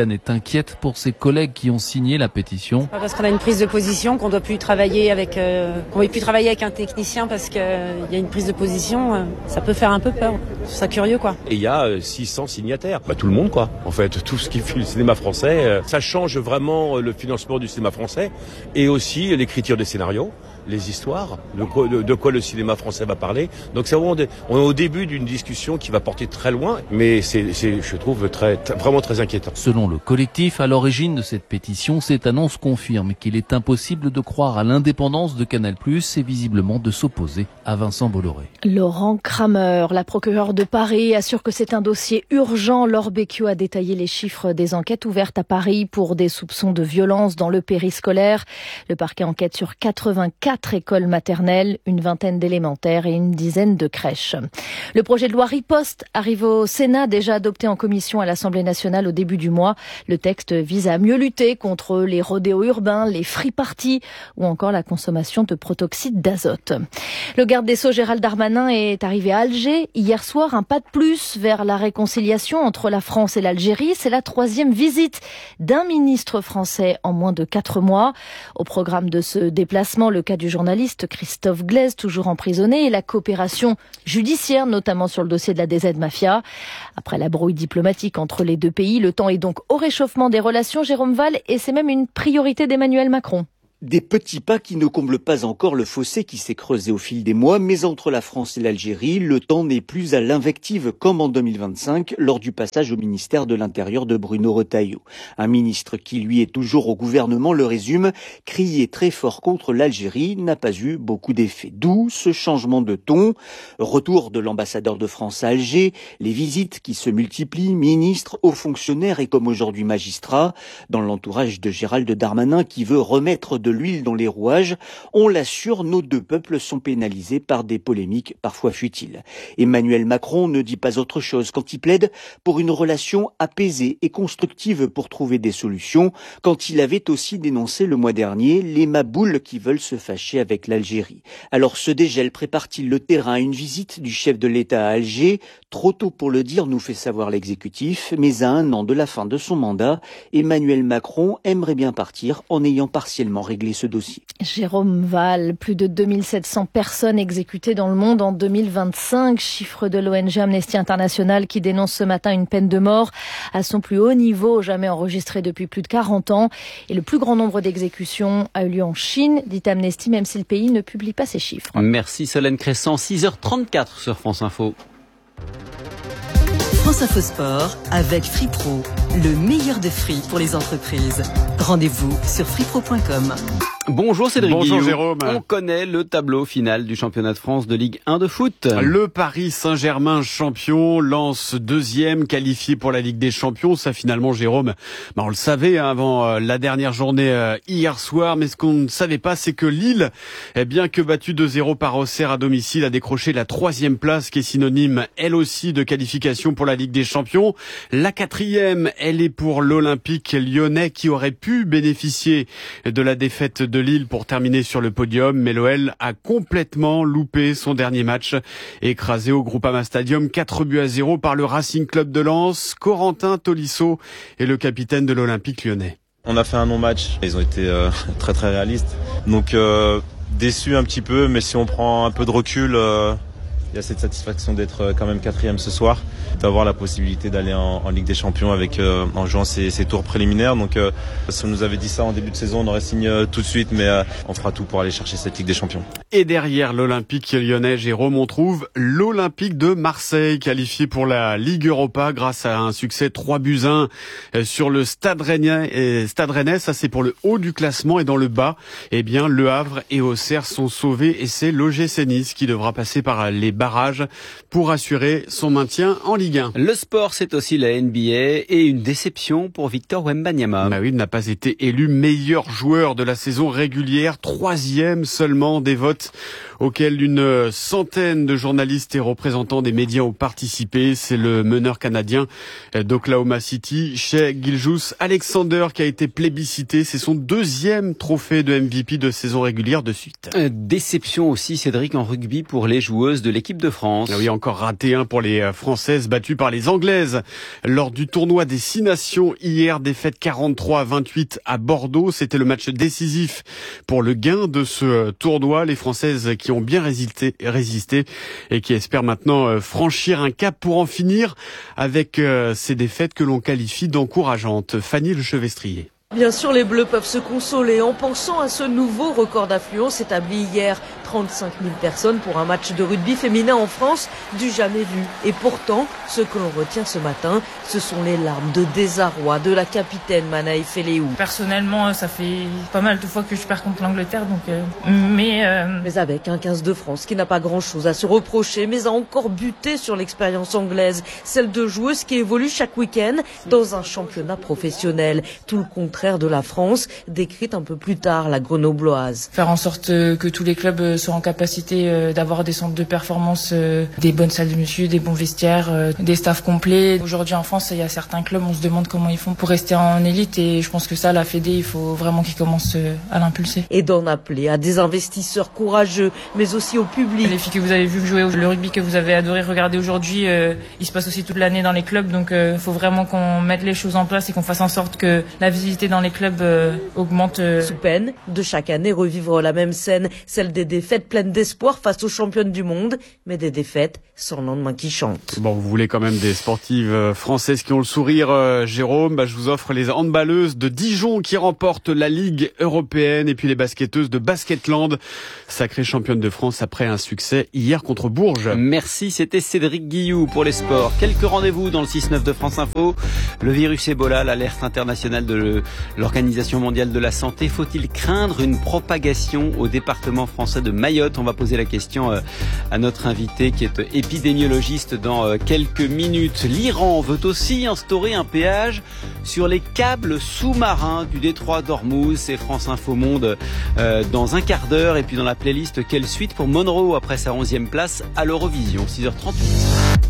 Kylian est inquiète pour ses collègues qui ont signé la pétition. Parce qu'on a une prise de position, qu'on doit plus travailler avec, euh, qu'on ne peut plus travailler avec un technicien parce qu'il euh, y a une prise de position, euh, ça peut faire un peu peur. Je trouve ça curieux, quoi. Et il y a euh, six cents signataires. Bah, tout le monde, quoi. En fait, tout ce qui fait le cinéma français, euh, ça change vraiment le financement du cinéma français et aussi l'écriture des scénarios, les histoires, de quoi, de, de quoi le cinéma français va parler. Donc c'est vraiment des, on est au début d'une discussion qui va porter très loin, mais c'est, c'est je trouve très, très, vraiment très inquiétant. Selon le collectif à l'origine de cette pétition, cette annonce confirme qu'il est impossible de croire à l'indépendance de Canal+, et visiblement de s'opposer à Vincent Bolloré. Laurent Kramer, la procureure de Paris, assure que c'est un dossier urgent. Laure Becchio a détaillé les chiffres des enquêtes ouvertes à Paris pour des soupçons de violence dans le périscolaire. Le parquet enquête sur quatre-vingt-quatre écoles maternelles, une vingtaine d'élémentaires et une dizaine de crèches. Le projet de loi Riposte arrive au Sénat, déjà adopté en commission à l'Assemblée nationale au début du mois. Le texte vise à mieux lutter contre les rodéos urbains, les free parties ou encore la consommation de protoxyde d'azote. Le garde des Sceaux Gérald Darmanin est arrivé à Alger hier soir, un pas de plus vers la réconciliation entre la France et l'Algérie. C'est la troisième visite d'un ministre français en moins de quatre mois. Au programme de ce déplacement, le cas du journaliste Christophe Glaise, toujours emprisonné, et la coopération judiciaire, notamment sur le dossier de la D Z Mafia. Après la brouille diplomatique entre les deux pays, le temps est donc au réchauffement des relations, Jérôme Val, et c'est même une priorité d'Emmanuel Macron. Des petits pas qui ne comblent pas encore le fossé qui s'est creusé au fil des mois, mais entre la France et l'Algérie, le temps n'est plus à l'invective comme en deux mille vingt-cinq, lors du passage au ministère de l'Intérieur de Bruno Retailleau. Un ministre qui, lui, est toujours au gouvernement, le résume, crier très fort contre l'Algérie n'a pas eu beaucoup d'effet. D'où ce changement de ton. Retour de l'ambassadeur de France à Alger, les visites qui se multiplient, ministres, hauts fonctionnaires et comme aujourd'hui magistrats, dans l'entourage de Gérald Darmanin qui veut remettre de l'huile dans les rouages, on l'assure, nos deux peuples sont pénalisés par des polémiques parfois futiles. Emmanuel Macron ne dit pas autre chose quand il plaide pour une relation apaisée et constructive pour trouver des solutions, quand il avait aussi dénoncé le mois dernier les maboules qui veulent se fâcher avec l'Algérie. Alors ce dégel prépare-t-il le terrain à une visite du chef de l'État à Alger? Trop tôt pour le dire, nous fait savoir l'exécutif, mais à un an de la fin de son mandat, Emmanuel Macron aimerait bien partir en ayant partiellement réglé ce dossier. Jérôme Val, plus de deux mille sept cents personnes exécutées dans le monde en deux mille vingt-cinq, chiffre de l'O N G Amnesty International qui dénonce ce matin une peine de mort à son plus haut niveau, jamais enregistré depuis plus de quarante ans. Et le plus grand nombre d'exécutions a eu lieu en Chine, dit Amnesty, même si le pays ne publie pas ses chiffres. Merci Solène Crescent, six heures trente-quatre sur France Info. France Info Sport avec Free Pro, le meilleur de free pour les entreprises. Rendez-vous sur free pro point com. Bonjour Cédric Bonjour Guillou. Jérôme. On connaît le tableau final du championnat de France de Ligue un de foot. Le Paris Saint-Germain champion, Lens deuxième, qualifié pour la Ligue des Champions. Ça finalement Jérôme, bah on le savait hein, avant euh, la dernière journée euh, hier soir, mais ce qu'on ne savait pas c'est que Lille, eh bien que battue deux zéro par Auxerre à domicile, a décroché la troisième place qui est synonyme elle aussi de qualification pour la Ligue des Champions. La quatrième, elle est pour l'Olympique lyonnais qui aurait pu bénéficier de la défaite de Lille pour terminer sur le podium, mais l'O L a complètement loupé son dernier match, écrasé au Groupama Stadium quatre buts à zéro par le Racing Club de Lens. Corentin Tolisso est le capitaine de l'Olympique lyonnais. On a fait un non-match, ils ont été euh, très très réalistes, donc euh, déçu un petit peu, mais si on prend un peu de recul, euh, il y a cette satisfaction d'être quand même quatrième ce soir, d'avoir la possibilité d'aller en, en Ligue des Champions avec euh, en jouant ces, ces tours préliminaires. Donc euh, si on nous avait dit ça en début de saison, on aurait signé euh, tout de suite, mais euh, on fera tout pour aller chercher cette Ligue des Champions. Et derrière l'Olympique lyonnais, Jérôme, on trouve l'Olympique de Marseille, qualifié pour la Ligue Europa grâce à un succès trois buts à un sur le Stade Rennais. Et Stade Rennais, ça c'est pour le haut du classement, et dans le bas, eh bien Le Havre et Auxerre sont sauvés et c'est l'O G C Nice qui devra passer par les barrages pour assurer son maintien en Ligue un. Le sport, c'est aussi la N B A et une déception pour Victor Wembanyama. Bah oui, il n'a pas été élu meilleur joueur de la saison régulière, troisième seulement des votes auxquels une centaine de journalistes et représentants des médias ont participé. C'est le meneur canadien d'Oklahoma City, Shai Gilgeous-Alexander, qui a été plébiscité. C'est son deuxième trophée de M V P de saison régulière de suite. Déception aussi, Cédric, en rugby pour les joueuses de l'équipe l'équipe de France. Oui, encore raté hein, pour les Françaises battues par les Anglaises. Lors du tournoi des Six Nations, hier, défaite quarante-trois à vingt-huit à Bordeaux. C'était le match décisif pour le gain de ce tournoi. Les Françaises qui ont bien résisté, résisté et qui espèrent maintenant franchir un cap pour en finir avec ces défaites que l'on qualifie d'encourageantes. Fanny Lechevestrier. Bien sûr, les Bleus peuvent se consoler en pensant à ce nouveau record d'affluence établi hier. trente-cinq mille personnes pour un match de rugby féminin en France, du jamais vu. Et pourtant, ce que l'on retient ce matin, ce sont les larmes de désarroi de la capitaine Manaï Feleou. Personnellement, ça fait pas mal de fois que je perds contre l'Angleterre, donc euh, mais euh... mais avec un quinze de France qui n'a pas grand-chose à se reprocher, mais a encore buté sur l'expérience anglaise, celle de joueuses qui évoluent chaque week-end dans un championnat professionnel. Tout le contraire de la France, décrite un peu plus tard la Grenobloise. Faire en sorte que tous les clubs soient en capacité d'avoir des centres de performance, des bonnes salles de muscu, des bons vestiaires, des staffs complets. Aujourd'hui en France, il y a certains clubs, on se demande comment ils font pour rester en élite et je pense que ça, la Fédé, il faut vraiment qu'ils commencent à l'impulser. Et d'en appeler à des investisseurs courageux, mais aussi au public. Les filles que vous avez vues jouer, le rugby que vous avez adoré regarder aujourd'hui, euh, il se passe aussi toute l'année dans les clubs, donc il euh, faut vraiment qu'on mette les choses en place et qu'on fasse en sorte que la visibilité dans les clubs euh, augmente. Euh... Sous peine de chaque année revivre la même scène, celle des défaites pleines d'espoir face aux championnes du monde, mais des défaites sans lendemain qui chantent. Bon, vous voulez quand même des sportives françaises qui ont le sourire, euh, Jérôme, bah, je vous offre les handballeuses de Dijon qui remportent la Ligue européenne et puis les basketteuses de Basketland, sacrées championnes de France après un succès hier contre Bourges. Merci, c'était Cédric Guilloux pour les sports. Quelques rendez-vous dans le six neuf de France Info. Le virus Ebola, l'alerte internationale de l'Organisation mondiale de la santé. Faut-il craindre une propagation au département français de Mayotte? On va poser la question à notre invité qui est épidémiologiste dans quelques minutes. L'Iran veut aussi instaurer un péage sur les câbles sous-marins du détroit d'Ormuz. C'est France Info Monde euh, dans un quart d'heure. Et puis dans la playlist, quelle suite pour Monroe après sa onzième place à l'Eurovision, six heures trente-huit.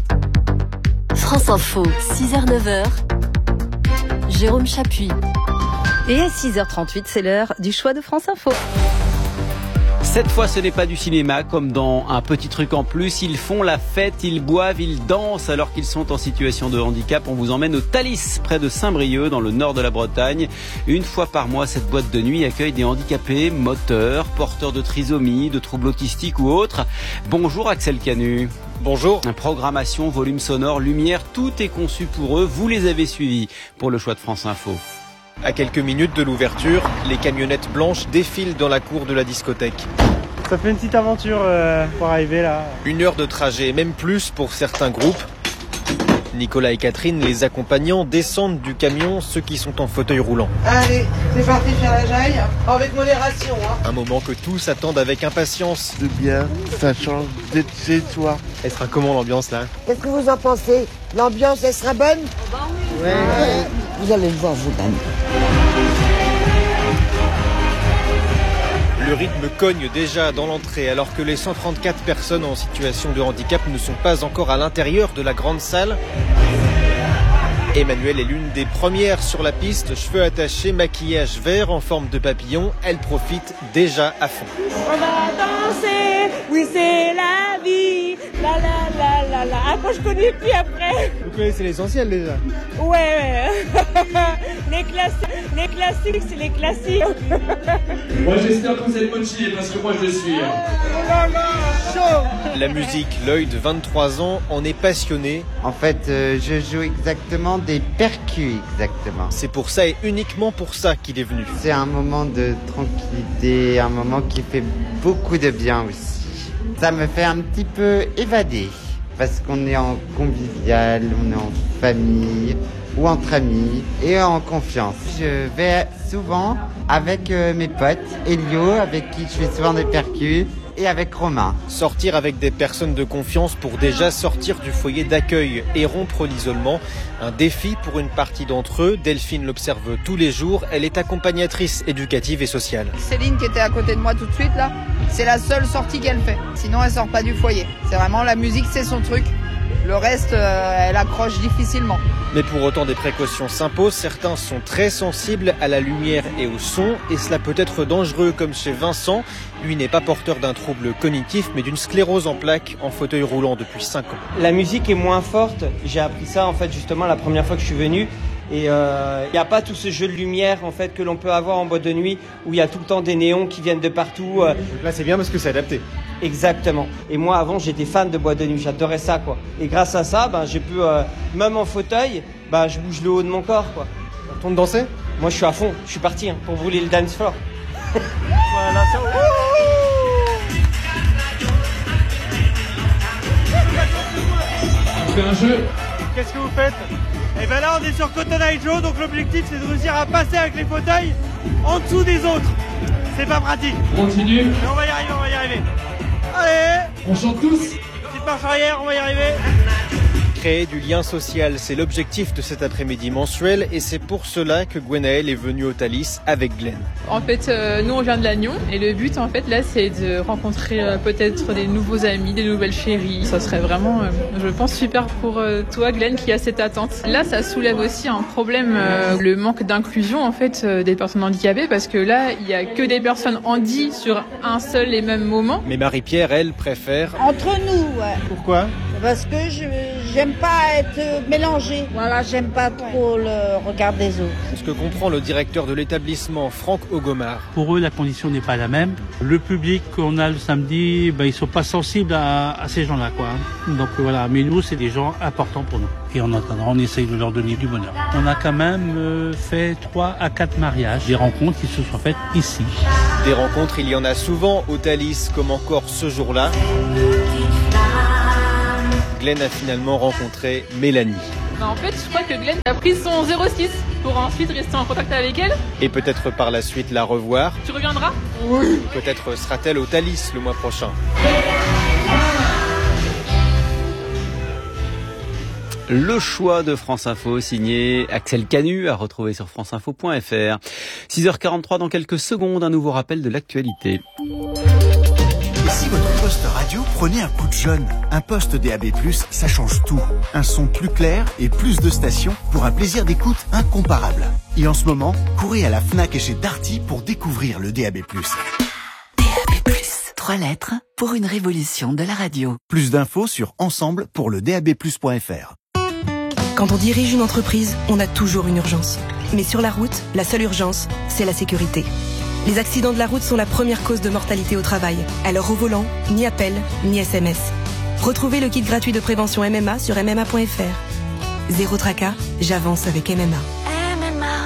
France Info, six heures neuf heures. Jérôme Chapuis. Et à six heures trente-huit, c'est l'heure du choix de France Info. Cette fois, ce n'est pas du cinéma, comme dans Un petit truc en plus. Ils font la fête, ils boivent, ils dansent alors qu'ils sont en situation de handicap. On vous emmène au Thalys, près de Saint-Brieuc, dans le nord de la Bretagne. Une fois par mois, cette boîte de nuit accueille des handicapés, moteurs, porteurs de trisomie, de troubles autistiques ou autres. Bonjour Axel Canu. Bonjour. Programmation, volume sonore, lumière, tout est conçu pour eux. Vous les avez suivis pour le choix de France Info. À quelques minutes de l'ouverture, les camionnettes blanches défilent dans la cour de la discothèque. Ça fait une petite aventure euh, pour arriver là. Une heure de trajet, même plus pour certains groupes. Nicolas et Catherine, les accompagnants, descendent du camion, ceux qui sont en fauteuil roulant. Allez, c'est parti faire la jaille, avec modération. Hein. Un moment que tous attendent avec impatience. C'est bien, ça change d'être chez toi. Elle sera comment l'ambiance là? Qu'est-ce que vous en pensez? L'ambiance, elle sera bonne? Oh bah oui. Ouais. Ouais. Vous allez le voir vous-même. Le rythme cogne déjà dans l'entrée alors que les cent trente-quatre personnes en situation de handicap ne sont pas encore à l'intérieur de la grande salle. Emmanuelle est l'une des premières sur la piste, cheveux attachés, maquillage vert en forme de papillon. Elle profite déjà à fond. On va danser, oui c'est la vie, la la la la la. Ah, quand je connais plus après. Vous connaissez l'essentiel déjà? Ouais, ouais. les classiques, les classiques, c'est les classiques. Moi j'espère que vous êtes motivés parce que moi je le suis. Oh là là, chaud. La musique, l'œil de vingt-trois ans en est passionné. En fait, euh, je joue exactement des percus, exactement. C'est pour ça et uniquement pour ça qu'il est venu. C'est un moment de tranquillité, un moment qui fait beaucoup de bien aussi. Ça me fait un petit peu évader, parce qu'on est en convivial, on est en famille ou entre amis et en confiance. Je vais souvent avec euh, mes potes, Elio, avec qui je fais souvent des percus, et avec Romain. Sortir avec des personnes de confiance pour déjà sortir du foyer d'accueil et rompre l'isolement, un défi pour une partie d'entre eux. Delphine l'observe tous les jours, elle est accompagnatrice éducative et sociale. Céline qui était à côté de moi tout de suite là, c'est la seule sortie qu'elle fait. Sinon elle sort pas du foyer. C'est vraiment la musique, c'est son truc. Le reste, euh, elle accroche difficilement. Mais pour autant, des précautions s'imposent. Certains sont très sensibles à la lumière et au son, et cela peut être dangereux, comme chez Vincent. Lui n'est pas porteur d'un trouble cognitif, mais d'une sclérose en plaques, en fauteuil roulant depuis cinq ans. La musique est moins forte. J'ai appris ça, en fait, justement, la première fois que je suis venu. Et il euh, n'y a pas tout ce jeu de lumière en fait que l'on peut avoir en boîte de nuit où il y a tout le temps des néons qui viennent de partout. Euh. Là c'est bien parce que c'est adapté. Exactement. Et moi avant j'étais fan de boîte de nuit, j'adorais ça quoi. Et grâce à ça, ben j'ai pu euh, même en fauteuil, ben je bouge le haut de mon corps quoi. On tourne danser ? Moi je suis à fond, je suis parti hein, pour brûler le dance floor. Voilà ça. On fait un jeu. Qu'est-ce que vous faites ? Et ben là on est sur Cotton Eye Joe, donc l'objectif c'est de réussir à passer avec les fauteuils en dessous des autres. C'est pas pratique. Continue. Mais on va y arriver, on va y arriver. Allez. On chante tous. Petite marche arrière, on va y arriver. Créer du lien social, c'est l'objectif de cet après-midi mensuel, et c'est pour cela que Gwenaëlle est venue au Thalys avec Glenn. En fait, euh, nous on vient de Lannion, et le but en fait là c'est de rencontrer euh, peut-être des nouveaux amis, des nouvelles chéries. Ça serait vraiment, euh, je pense, super pour euh, toi Glenn qui a cette attente. Là ça soulève aussi un problème, euh, le manque d'inclusion en fait euh, des personnes handicapées, parce que là il y a que des personnes handi sur un seul et même moment. Mais Marie-Pierre, elle, préfère... Entre nous, ouais. Pourquoi ? Parce que je j'aime pas être mélangée. Voilà, j'aime pas trop le regard des autres. Ce que comprend le directeur de l'établissement, Franck Ogomar. Pour eux, la condition n'est pas la même. Le public qu'on a le samedi, ben, ils sont pas sensibles à, à ces gens-là, quoi. Donc voilà, mais nous, c'est des gens importants pour nous. Et en attendant, on essaye de leur donner du bonheur. On a quand même euh, fait trois à quatre mariages, des rencontres qui se sont faites ici. Des rencontres, il y en a souvent au Thalys, comme encore ce jour-là. Glenn a finalement rencontré Mélanie. Bah en fait, je crois que Glenn a pris son zéro six pour ensuite rester en contact avec elle. Et peut-être par la suite la revoir. Tu reviendras ? Oui. Peut-être sera-t-elle au Thalys le mois prochain. Le choix de France Info, signé Axel Canu, à retrouver sur franceinfo point f r. six heures quarante-trois, dans quelques secondes, un nouveau rappel de l'actualité. Et si votre poste radio prenait un coup de jeune ? Un poste D A B plus, ça change tout. Un son plus clair et plus de stations pour un plaisir d'écoute incomparable. Et en ce moment, courez à la Fnac et chez Darty pour découvrir le D A B plus. D A B plus, trois lettres pour une révolution de la radio. Plus d'infos sur ensemble pour le D A B plus point f r. Quand on dirige une entreprise, on a toujours une urgence. Mais sur la route, la seule urgence, c'est la sécurité. Les accidents de la route sont la première cause de mortalité au travail. Alors au volant, ni appel, ni S M S. Retrouvez le kit gratuit de prévention M M A sur m m a point f r. Zéro tracas, j'avance avec M M A. M M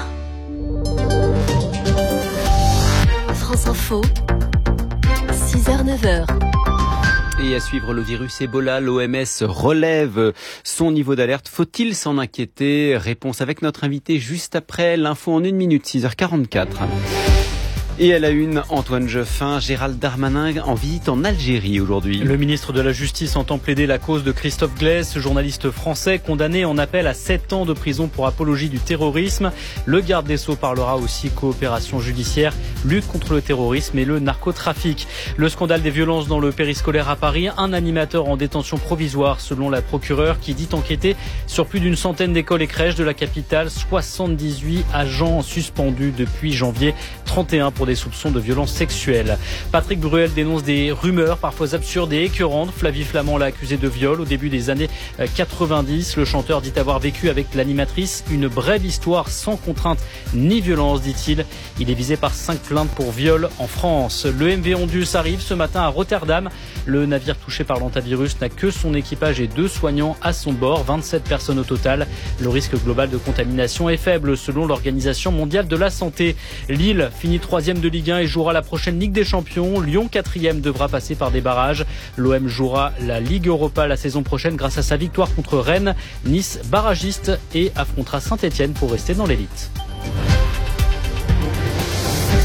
A. France Info, six heures neuf heures. Et à suivre le virus Ebola, l'O M S relève son niveau d'alerte. Faut-il s'en inquiéter ? Réponse avec notre invité juste après l'info en une minute, six heures quarante-quatre. Et à la une, Antoine Jeffin, Gérald Darmanin en visite en Algérie aujourd'hui. Le ministre de la Justice entend plaider la cause de Christophe Glaise, ce journaliste français condamné en appel à sept ans de prison pour apologie du terrorisme. Le garde des Sceaux parlera aussi coopération judiciaire, lutte contre le terrorisme et le narcotrafic. Le scandale des violences dans le périscolaire à Paris, un animateur en détention provisoire selon la procureure qui dit enquêter sur plus d'une centaine d'écoles et crèches de la capitale, soixante-dix-huit agents suspendus depuis janvier, trente et un pour des soupçons de violences sexuelles. Patrick Bruel dénonce des rumeurs parfois absurdes et écœurantes. Flavie Flamand l'a accusé de viol au début des années quatre-vingt-dix. Le chanteur dit avoir vécu avec l'animatrice une brève histoire sans contrainte ni violence, dit-il. Il est visé par cinq plaintes pour viol en France. Le M V Ondus arrive ce matin à Rotterdam. Le navire touché par l'antavirus n'a que son équipage et deux soignants à son bord, vingt-sept personnes au total. Le risque global de contamination est faible selon l'Organisation mondiale de la santé. Lille finit troisième de Ligue un et jouera la prochaine Ligue des Champions. Lyon, quatrième, devra passer par des barrages. L'O M jouera la Ligue Europa la saison prochaine grâce à sa victoire contre Rennes. Nice, barragiste, et affrontera Saint-Etienne pour rester dans l'élite.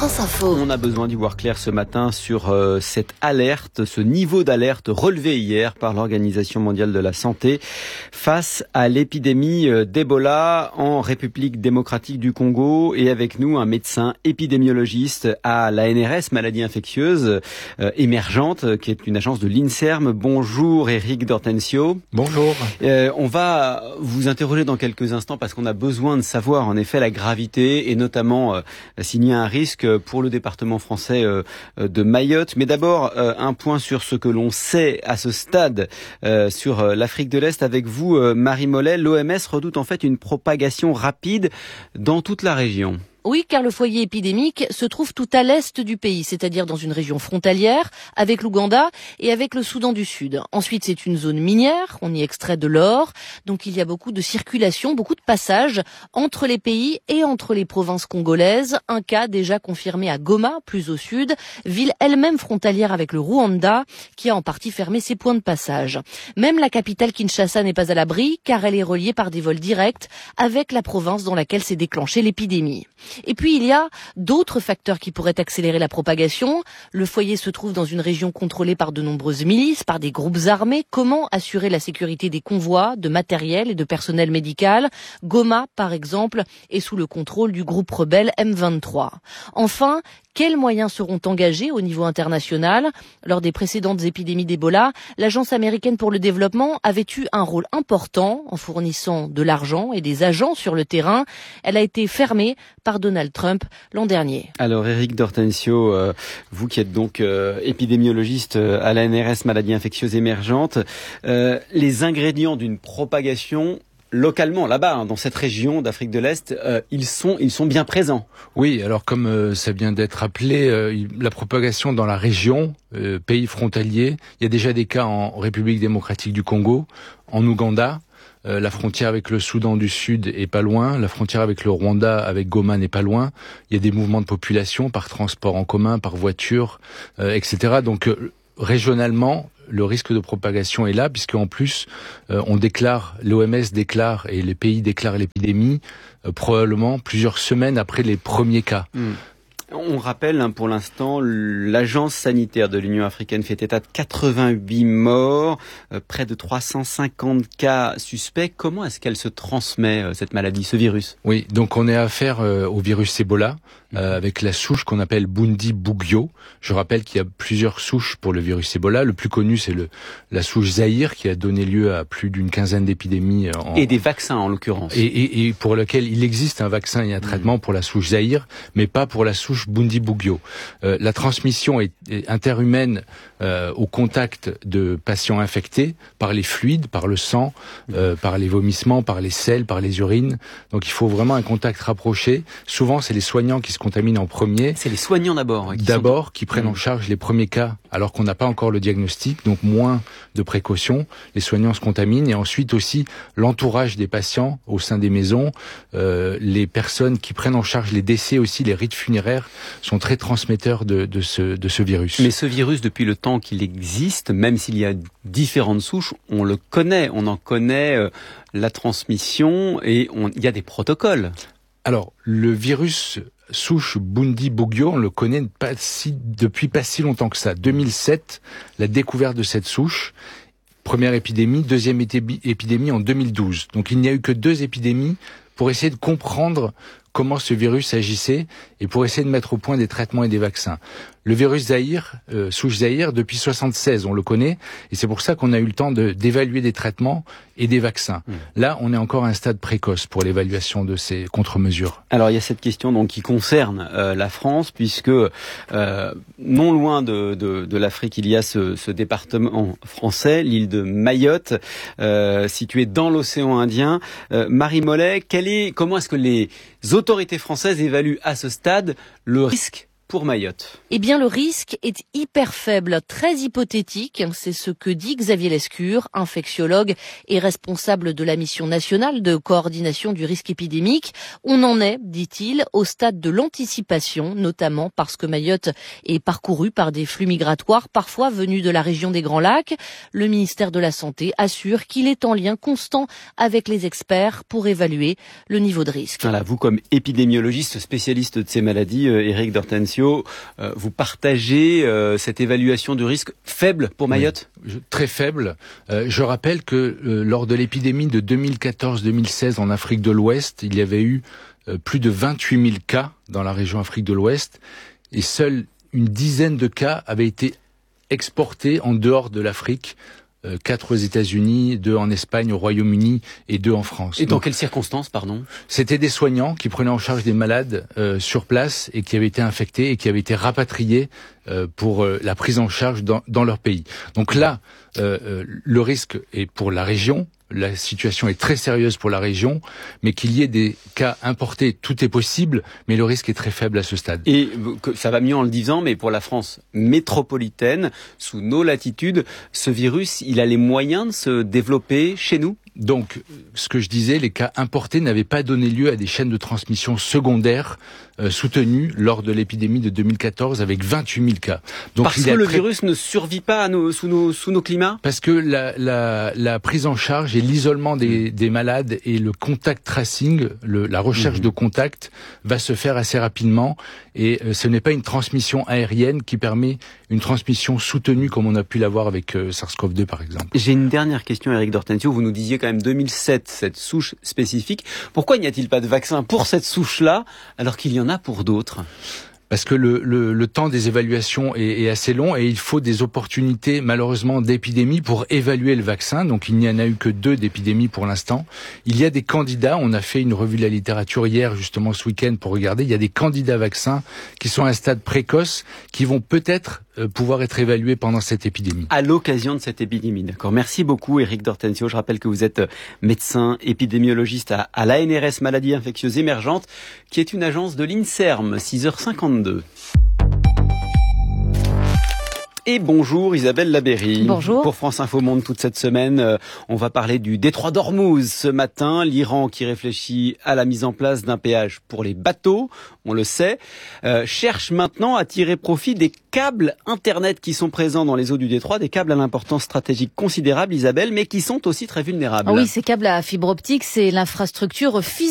France Info. On a besoin d'y voir clair ce matin sur euh, cette alerte, ce niveau d'alerte relevé hier par l'Organisation mondiale de la santé face à l'épidémie d'Ebola en République démocratique du Congo. Et avec nous, un médecin épidémiologiste à l'A N R S, maladie infectieuse euh, émergente, qui est une agence de l'INSERM. Bonjour Éric D'Hortensio. Bonjour. Euh, on va vous interroger dans quelques instants parce qu'on a besoin de savoir en effet la gravité et notamment euh, s'il y a un risque pour le département français euh, de Mayotte. Mais d'abord, euh, un point sur ce que l'on sait à ce stade euh, sur euh, l'Afrique de l'Est avec vous, euh, Marie Mollet. L'O M S redoute en fait une propagation rapide dans toute la région. Oui, car le foyer épidémique se trouve tout à l'est du pays, c'est-à-dire dans une région frontalière avec l'Ouganda et avec le Soudan du Sud. Ensuite, c'est une zone minière, on y extrait de l'or, donc il y a beaucoup de circulation, beaucoup de passages entre les pays et entre les provinces congolaises. Un cas déjà confirmé à Goma, plus au sud, ville elle-même frontalière avec le Rwanda, qui a en partie fermé ses points de passage. Même la capitale Kinshasa n'est pas à l'abri, car elle est reliée par des vols directs avec la province dans laquelle s'est déclenchée l'épidémie. Et puis, il y a d'autres facteurs qui pourraient accélérer la propagation. Le foyer se trouve dans une région contrôlée par de nombreuses milices, par des groupes armés. Comment assurer la sécurité des convois, de matériel et de personnel médical? Goma, par exemple, est sous le contrôle du groupe rebelle M vingt-trois. Enfin, quels moyens seront engagés au niveau international? Lors des précédentes épidémies d'Ebola, l'Agence américaine pour le développement avait eu un rôle important en fournissant de l'argent et des agents sur le terrain. Elle a été fermée par Donald Trump l'an dernier. Alors Éric D'Hortensio, euh, vous qui êtes donc euh, épidémiologiste à l'A N R S, maladie infectieuse émergente, euh, les ingrédients d'une propagation localement, là-bas, hein, dans cette région d'Afrique de l'Est, euh, ils sont, ils sont bien présents. Oui, alors comme euh, ça vient d'être rappelé, euh, la propagation dans la région, euh, pays frontalier, il y a déjà des cas en République démocratique du Congo, en Ouganda. Euh, la frontière avec le Soudan du Sud est pas loin, la frontière avec le Rwanda, avec Goma, n'est pas loin. Il y a des mouvements de population par transport en commun, par voiture, euh, et cetera. Donc euh, régionalement, le risque de propagation est là, puisqu'en plus, euh, on déclare, l'O M S déclare et les pays déclarent l'épidémie euh, probablement plusieurs semaines après les premiers cas. Mmh. On rappelle hein, pour l'instant, l'agence sanitaire de l'Union africaine fait état de quatre-vingt-huit morts, euh, près de trois cent cinquante cas suspects. Comment est-ce qu'elle se transmet, euh, cette maladie, ce virus? Oui, donc on est affaire euh, au virus Ebola, euh, avec la souche qu'on appelle Bundibugyo. Je rappelle qu'il y a plusieurs souches pour le virus Ebola. Le plus connu, c'est le la souche Zaïre, qui a donné lieu à plus d'une quinzaine d'épidémies. En... Et des vaccins, en l'occurrence. Et, et, et pour lequel il existe un vaccin et un traitement mmh. pour la souche Zaïre, mais pas pour la souche Bundibugyo. Euh, la transmission est, est interhumaine euh, au contact de patients infectés par les fluides, par le sang, euh, par les vomissements, par les selles, par les urines. Donc il faut vraiment un contact rapproché. Souvent, c'est les soignants qui se contaminent en premier. C'est les soignants d'abord. Hein, d'abord, sont... qui prennent mmh. en charge les premiers cas, alors qu'on n'a pas encore le diagnostic, donc moins de précautions. Les soignants se contaminent, et ensuite aussi l'entourage des patients au sein des maisons, euh, les personnes qui prennent en charge les décès aussi, les rites funéraires sont très transmetteurs de, de, ce, de ce virus. Mais ce virus, depuis le temps qu'il existe, même s'il y a différentes souches, on le connaît, on en connaît euh, la transmission et on, il y a des protocoles. Alors, le virus souche Bundibugyo, on le connaît pas si, depuis pas si longtemps que ça. deux mille sept, la découverte de cette souche. Première épidémie, deuxième épidémie en deux mille douze. Donc il n'y a eu que deux épidémies pour essayer de comprendre comment ce virus agissait et pour essayer de mettre au point des traitements et des vaccins. Le virus Zaïre, euh, souche Zaïre, depuis soixante-seize, on le connaît, et c'est pour ça qu'on a eu le temps de, d'évaluer des traitements et des vaccins. Mmh. Là, on est encore à un stade précoce pour l'évaluation de ces contre-mesures. Alors, il y a cette question donc qui concerne euh, la France, puisque euh, non loin de, de, de l'Afrique, il y a ce, ce département français, l'île de Mayotte, euh, située dans l'océan Indien. Euh, Marie Mollet, quel est, comment est-ce que les autorités françaises évaluent à ce stade le risque pour Mayotte? Eh bien, le risque est hyper faible, très hypothétique. C'est ce que dit Xavier Lescure, infectiologue et responsable de la mission nationale de coordination du risque épidémique. On en est, dit-il, au stade de l'anticipation, notamment parce que Mayotte est parcourue par des flux migratoires, parfois venus de la région des Grands Lacs. Le ministère de la Santé assure qu'il est en lien constant avec les experts pour évaluer le niveau de risque. Voilà, vous comme épidémiologiste spécialiste de ces maladies, euh, Éric D'Hortensio, Hortensio, euh, vous partagez euh, cette évaluation du risque faible pour Mayotte ? Oui, très faible. Euh, je rappelle que euh, lors de l'épidémie de deux mille quatorze deux mille seize en Afrique de l'Ouest, il y avait eu euh, plus de vingt-huit mille cas dans la région Afrique de l'Ouest et seule une dizaine de cas avaient été exportés en dehors de l'Afrique. Quatre aux États-Unis, deux en Espagne, au Royaume-Uni et deux en France. Et dans Donc, quelles circonstances, pardon ? C'était des soignants qui prenaient en charge des malades euh, sur place et qui avaient été infectés et qui avaient été rapatriés euh, pour euh, la prise en charge dans, dans leur pays. Donc là, euh, euh, le risque est pour la région. La situation est très sérieuse pour la région, mais qu'il y ait des cas importés, tout est possible, mais le risque est très faible à ce stade. Et ça va mieux en le disant, mais pour la France métropolitaine, sous nos latitudes, ce virus, il a les moyens de se développer chez nous ? Donc, ce que je disais, les cas importés n'avaient pas donné lieu à des chaînes de transmission secondaires euh, soutenues lors de l'épidémie de deux mille quatorze avec vingt-huit mille cas. Donc, Parce que le très... virus ne survit pas à nos, sous, nos, sous nos climats ? Parce que la, la, la prise en charge et l'isolement des, des malades et le contact tracing, le, la recherche mmh. de contact va se faire assez rapidement et euh, ce n'est pas une transmission aérienne qui permet une transmission soutenue comme on a pu l'avoir avec euh, SARS-CoV deux par exemple. J'ai une dernière question, Éric d'Hortensio. Vous nous disiez quand même deux mille sept, cette souche spécifique. Pourquoi n'y a-t-il pas de vaccin pour cette souche-là alors qu'il y en a pour d'autres ? Parce que le, le, le temps des évaluations est, est assez long et il faut des opportunités malheureusement d'épidémie pour évaluer le vaccin. Donc il n'y en a eu que deux d'épidémies pour l'instant. Il y a des candidats, on a fait une revue de la littérature hier justement ce week-end pour regarder, il y a des candidats vaccins qui sont à un stade précoce qui vont peut-être euh, pouvoir être évalués pendant cette épidémie. À l'occasion de cette épidémie, d'accord. Merci beaucoup Éric d'Hortensio. Je rappelle que vous êtes médecin épidémiologiste à, à l'A N R S Maladies Infectieuses Émergentes qui est une agence de l'INSERM, six heures cinquante-deux. Et bonjour Isabelle Labeyrie. Bonjour. Pour France Info Monde toute cette semaine, euh, on va parler du détroit d'Ormuz. Ce matin, l'Iran qui réfléchit à la mise en place d'un péage pour les bateaux, on le sait, euh, cherche maintenant à tirer profit des câbles Internet qui sont présents dans les eaux du détroit, des câbles à l'importance stratégique considérable, Isabelle, mais qui sont aussi très vulnérables. Ah oui, ces câbles à fibre optique, c'est l'infrastructure physique